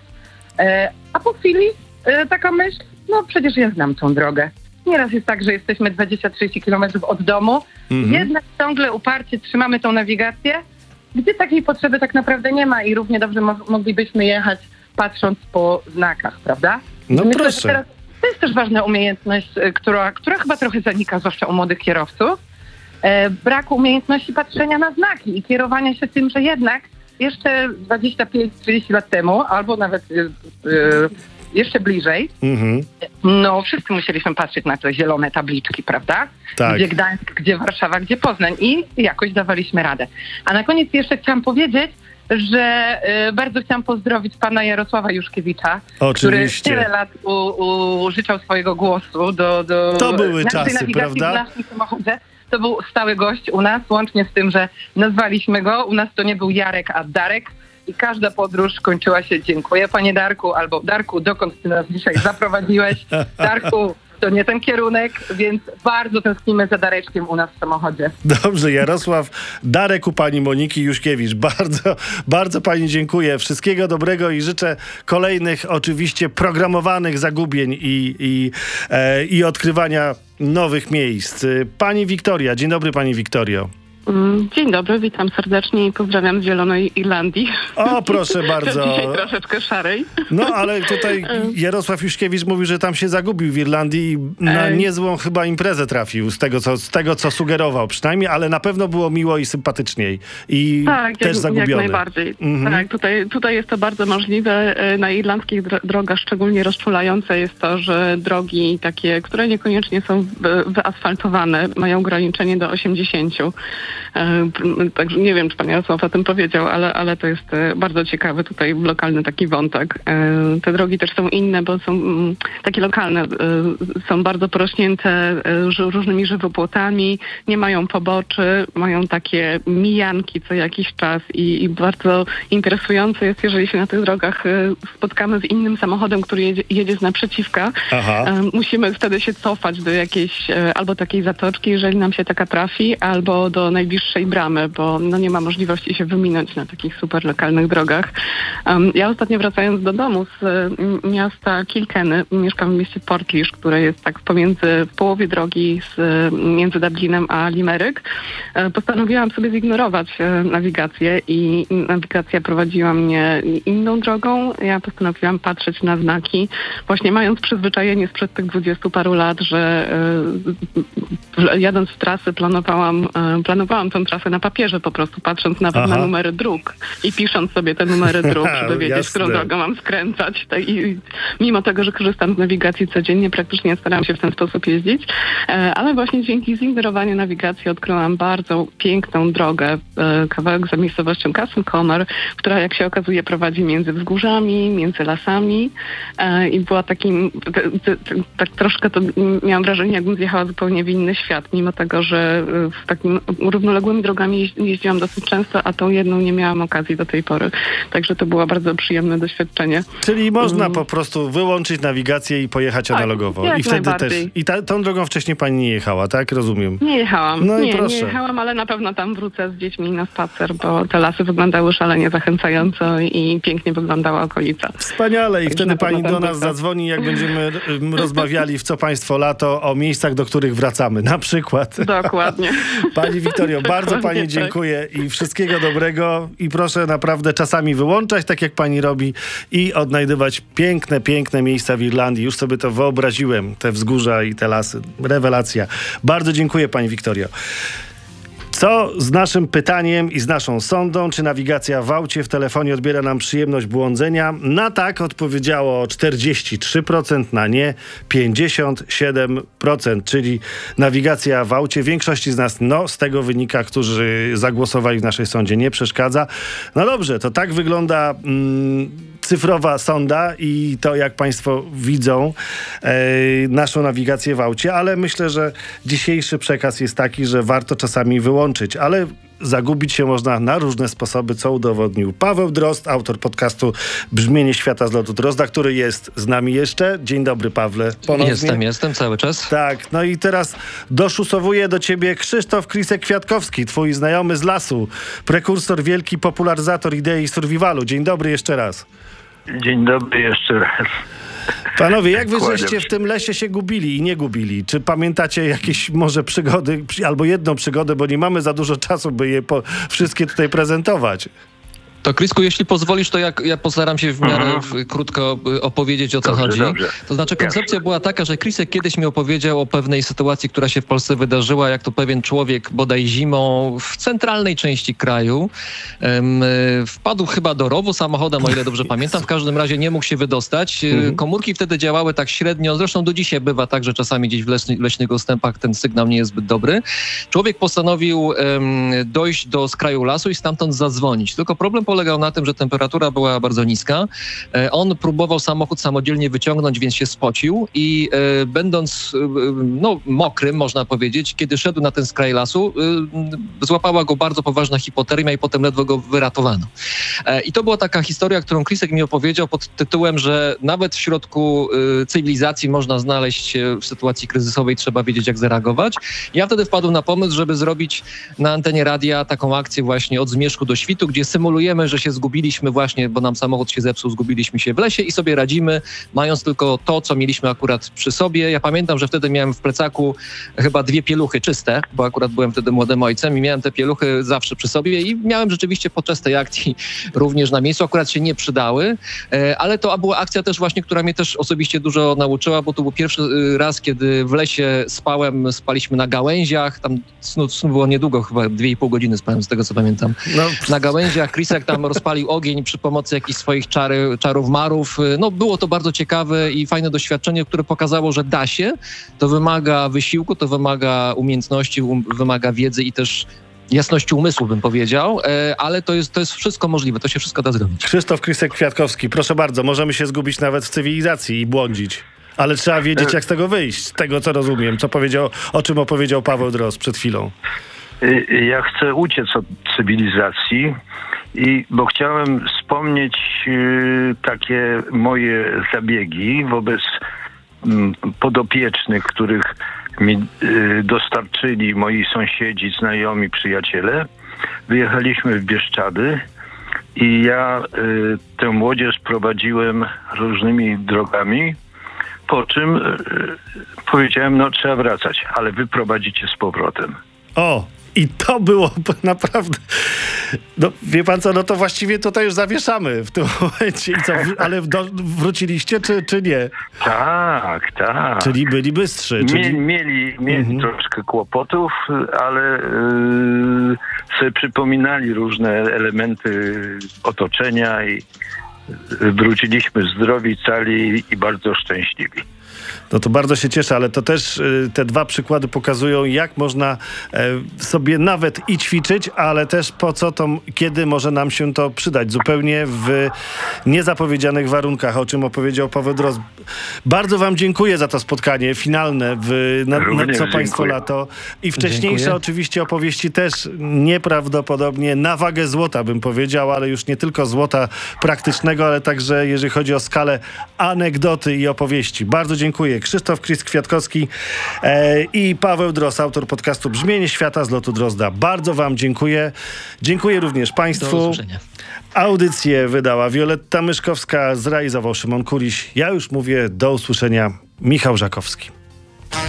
A po chwili taka myśl, no przecież ja znam tą drogę. Nieraz jest tak, że jesteśmy 20-30 kilometrów od domu, jednak ciągle uparcie trzymamy tą nawigację, gdzie takiej potrzeby tak naprawdę nie ma i równie dobrze moglibyśmy jechać patrząc po znakach, prawda? No myślę, proszę. że teraz to jest też ważna umiejętność, która chyba trochę zanika, zwłaszcza u młodych kierowców. Brak umiejętności patrzenia na znaki i kierowania się tym, że jednak jeszcze 25-30 lat temu, albo nawet jeszcze bliżej, no wszyscy musieliśmy patrzeć na te zielone tabliczki, prawda? Tak. Gdzie Gdańsk, gdzie Warszawa, gdzie Poznań i jakoś dawaliśmy radę. A na koniec jeszcze chciałam powiedzieć, że bardzo chciałam pozdrowić pana Jarosława Juszkiewicza, który tyle lat użyczał swojego głosu do to były czasy, nawigacji prawda? w naszym samochodzie. To był stały gość u nas, łącznie z tym, że nazwaliśmy go. U nas to nie był Jarek, a Darek. I każda podróż kończyła się dziękuję, panie Darku, albo Darku, dokąd ty nas dzisiaj zaprowadziłeć? Darku, to nie ten kierunek, więc bardzo tęsknimy za Dareczkiem u nas w samochodzie. Dobrze, Jarosław, Darek u pani Moniki Juszkiewicz. Bardzo, bardzo pani dziękuję. Wszystkiego dobrego i życzę kolejnych oczywiście programowanych zagubień i odkrywania nowych miejsc. Pani Wiktoria, dzień dobry pani Wiktorio. Dzień dobry, witam serdecznie i pozdrawiam z Zielonej Irlandii. O, proszę bardzo. Dzisiaj troszeczkę szarej. No, ale tutaj Jarosław Juszkiewicz mówił, że tam się zagubił w Irlandii i na niezłą chyba imprezę trafił, z tego, co sugerował przynajmniej, ale na pewno było miło i sympatyczniej i tak, też zagubiony. Jak najbardziej. Tak, tutaj jest to bardzo możliwe. Na irlandzkich drogach szczególnie rozczulające jest to, że drogi takie, które niekoniecznie są wyasfaltowane, mają ograniczenie do 80. Także nie wiem, czy pan Jarosław o tym powiedział, ale to jest bardzo ciekawy tutaj lokalny taki wątek. Te drogi też są inne, bo są takie lokalne, są bardzo porośnięte różnymi żywopłotami, nie mają poboczy, mają takie mijanki co jakiś czas i bardzo interesujące jest, jeżeli się na tych drogach spotkamy z innym samochodem, który jedzie z naprzeciwka. Musimy wtedy się cofać do jakiejś albo takiej zatoczki, jeżeli nam się taka trafi, albo do najbliższej bramy, bo nie ma możliwości się wyminąć na takich super lokalnych drogach. Ja ostatnio wracając do domu z miasta Kilkenny, mieszkam w mieście Portlaoise, które jest tak w połowie drogi między Dublinem a Limerick, postanowiłam sobie zignorować nawigację i nawigacja prowadziła mnie inną drogą. Ja postanowiłam patrzeć na znaki, właśnie mając przyzwyczajenie sprzed tych 20 paru lat, że jadąc w trasy planowałam tę trasę na papierze po prostu, patrząc nawet na numery dróg i pisząc sobie te numery dróg, żeby wiedzieć, którą drogą mam skręcać. I mimo tego, że korzystam z nawigacji codziennie, praktycznie staram się w ten sposób jeździć, ale właśnie dzięki zignorowaniu nawigacji odkryłam bardzo piękną drogę, kawałek za miejscowością Castlecomer, która jak się okazuje prowadzi między wzgórzami, między lasami i była takim, tak troszkę to miałam wrażenie, jakbym zjechała zupełnie w inny świat, mimo tego, że w takim równoległymi drogami jeździłam dosyć często, a tą jedną nie miałam okazji do tej pory. Także to było bardzo przyjemne doświadczenie. Czyli można po prostu wyłączyć nawigację i pojechać analogowo. I wtedy też. I tą drogą wcześniej pani nie jechała, tak? Rozumiem. Nie jechałam. No nie, i proszę. Nie jechałam, ale na pewno tam wrócę z dziećmi na spacer, bo te lasy wyglądały szalenie zachęcająco i pięknie wyglądała okolica. Wspaniale. I wtedy pani do nas zadzwoni, jak będziemy rozmawiali w Co Państwo Lato o miejscach, do których wracamy. Na przykład. Dokładnie. Pani Wiktorio, bardzo pani dziękuję i wszystkiego dobrego. I proszę naprawdę czasami wyłączać, tak jak pani robi, i odnajdywać piękne, piękne miejsca w Irlandii. Już sobie to wyobraziłem, te wzgórza i te lasy. Rewelacja. Bardzo dziękuję pani Wiktorio. Co z naszym pytaniem i z naszą sondą? Czy nawigacja w aucie w telefonie odbiera nam przyjemność błądzenia? Na tak odpowiedziało 43%, na nie 57%, czyli nawigacja w aucie większości z nas, z tego wynika, którzy zagłosowali w naszej sondzie, nie przeszkadza. No dobrze, to tak wygląda cyfrowa sonda i to, jak państwo widzą naszą nawigację w aucie, ale myślę, że dzisiejszy przekaz jest taki, że warto czasami wyłączyć, ale zagubić się można na różne sposoby, co udowodnił Paweł Drozd, autor podcastu Brzmienie świata z lotu Drozda, który jest z nami jeszcze. Dzień dobry, Pawle. Ponownie. Jestem cały czas. Tak, no i teraz doszusowuje do ciebie Krzysztof Krisek-Kwiatkowski, twój znajomy z lasu, prekursor, wielki popularyzator idei survivalu. Dzień dobry jeszcze raz. Dzień dobry jeszcze raz. Panowie, jak wy żeście w tym lesie się gubili i nie gubili? Czy pamiętacie jakieś może przygody, albo jedną przygodę, bo nie mamy za dużo czasu, by je wszystkie tutaj prezentować? To Krysku, jeśli pozwolisz, to ja postaram się w miarę krótko opowiedzieć, o co chodzi. Dobrze. To znaczy koncepcja była taka, że Krysek kiedyś mi opowiedział o pewnej sytuacji, która się w Polsce wydarzyła, jak to pewien człowiek bodaj zimą w centralnej części kraju wpadł chyba do rowu samochodem, o ile dobrze pamiętam. W każdym razie nie mógł się wydostać. Komórki wtedy działały tak średnio. Zresztą do dzisiaj bywa tak, że czasami gdzieś w leśnych ustępach ten sygnał nie jest zbyt dobry. Człowiek postanowił dojść do skraju lasu i stamtąd zadzwonić. Tylko problem polegał na tym, że temperatura była bardzo niska. On próbował samochód samodzielnie wyciągnąć, więc się spocił i będąc mokrym, można powiedzieć, kiedy szedł na ten skraj lasu, złapała go bardzo poważna hipotermia i potem ledwo go wyratowano. I to była taka historia, którą Krysek mi opowiedział pod tytułem, że nawet w środku cywilizacji można znaleźć się w sytuacji kryzysowej, trzeba wiedzieć, jak zareagować. Ja wtedy wpadłem na pomysł, żeby zrobić na antenie radia taką akcję właśnie od zmierzchu do świtu, gdzie symulujemy, że się zgubiliśmy właśnie, bo nam samochód się zepsuł, zgubiliśmy się w lesie i sobie radzimy, mając tylko to, co mieliśmy akurat przy sobie. Ja pamiętam, że wtedy miałem w plecaku chyba 2 pieluchy czyste, bo akurat byłem wtedy młodym ojcem i miałem te pieluchy zawsze przy sobie i miałem rzeczywiście podczas tej akcji również na miejscu. Akurat się nie przydały, ale to była akcja też właśnie, która mnie też osobiście dużo nauczyła, bo to był pierwszy raz, kiedy w lesie spaliśmy na gałęziach, tam snu było niedługo, chyba 2,5 godziny spałem, z tego co pamiętam. Na gałęziach Krysek tam rozpalił ogień przy pomocy jakichś swoich czarów marów. Było to bardzo ciekawe i fajne doświadczenie, które pokazało, że da się. To wymaga wysiłku, to wymaga umiejętności, wymaga wiedzy i też jasności umysłu, bym powiedział, ale to jest wszystko możliwe, to się wszystko da zrobić. Krzysztof Krysek-Kwiatkowski, proszę bardzo, możemy się zgubić nawet w cywilizacji i błądzić. Ale trzeba wiedzieć, jak z tego wyjść, z tego, co rozumiem, o czym opowiedział Paweł Drozd przed chwilą. Ja chcę uciec od cywilizacji, bo chciałem wspomnieć takie moje zabiegi wobec podopiecznych, których mi dostarczyli moi sąsiedzi, znajomi, przyjaciele. Wyjechaliśmy w Bieszczady i ja tę młodzież prowadziłem różnymi drogami, po czym powiedziałem, no trzeba wracać, ale wy prowadzicie z powrotem. O! I to było naprawdę... No, wie pan co, no to właściwie tutaj już zawieszamy w tym momencie. I co, ale wróciliście, czy nie? Tak. Czyli byli bystrzy. Mieli troszkę kłopotów, ale sobie przypominali różne elementy otoczenia i wróciliśmy zdrowi, cali i bardzo szczęśliwi. No to bardzo się cieszę, ale to też te dwa przykłady pokazują, jak można sobie nawet i ćwiczyć, ale też po co to, kiedy może nam się to przydać. Zupełnie w niezapowiedzianych warunkach, o czym opowiedział Paweł Drozd. Bardzo wam dziękuję za to spotkanie finalne na Co Państwo Lato. I wcześniejsze oczywiście opowieści też nieprawdopodobnie na wagę złota, bym powiedział, ale już nie tylko złota praktycznego, ale także jeżeli chodzi o skalę anegdoty i opowieści. Bardzo dziękuję. Krzysztof Kwiatkowski i Paweł Drozd, autor podcastu Brzmienie Świata z lotu Drozda. Bardzo wam dziękuję. Dziękuję również państwu. Do usłyszenia. Audycję wydała Wioletta Myszkowska, zrealizował Szymon Kuriś. Ja już mówię do usłyszenia. Michał Żakowski.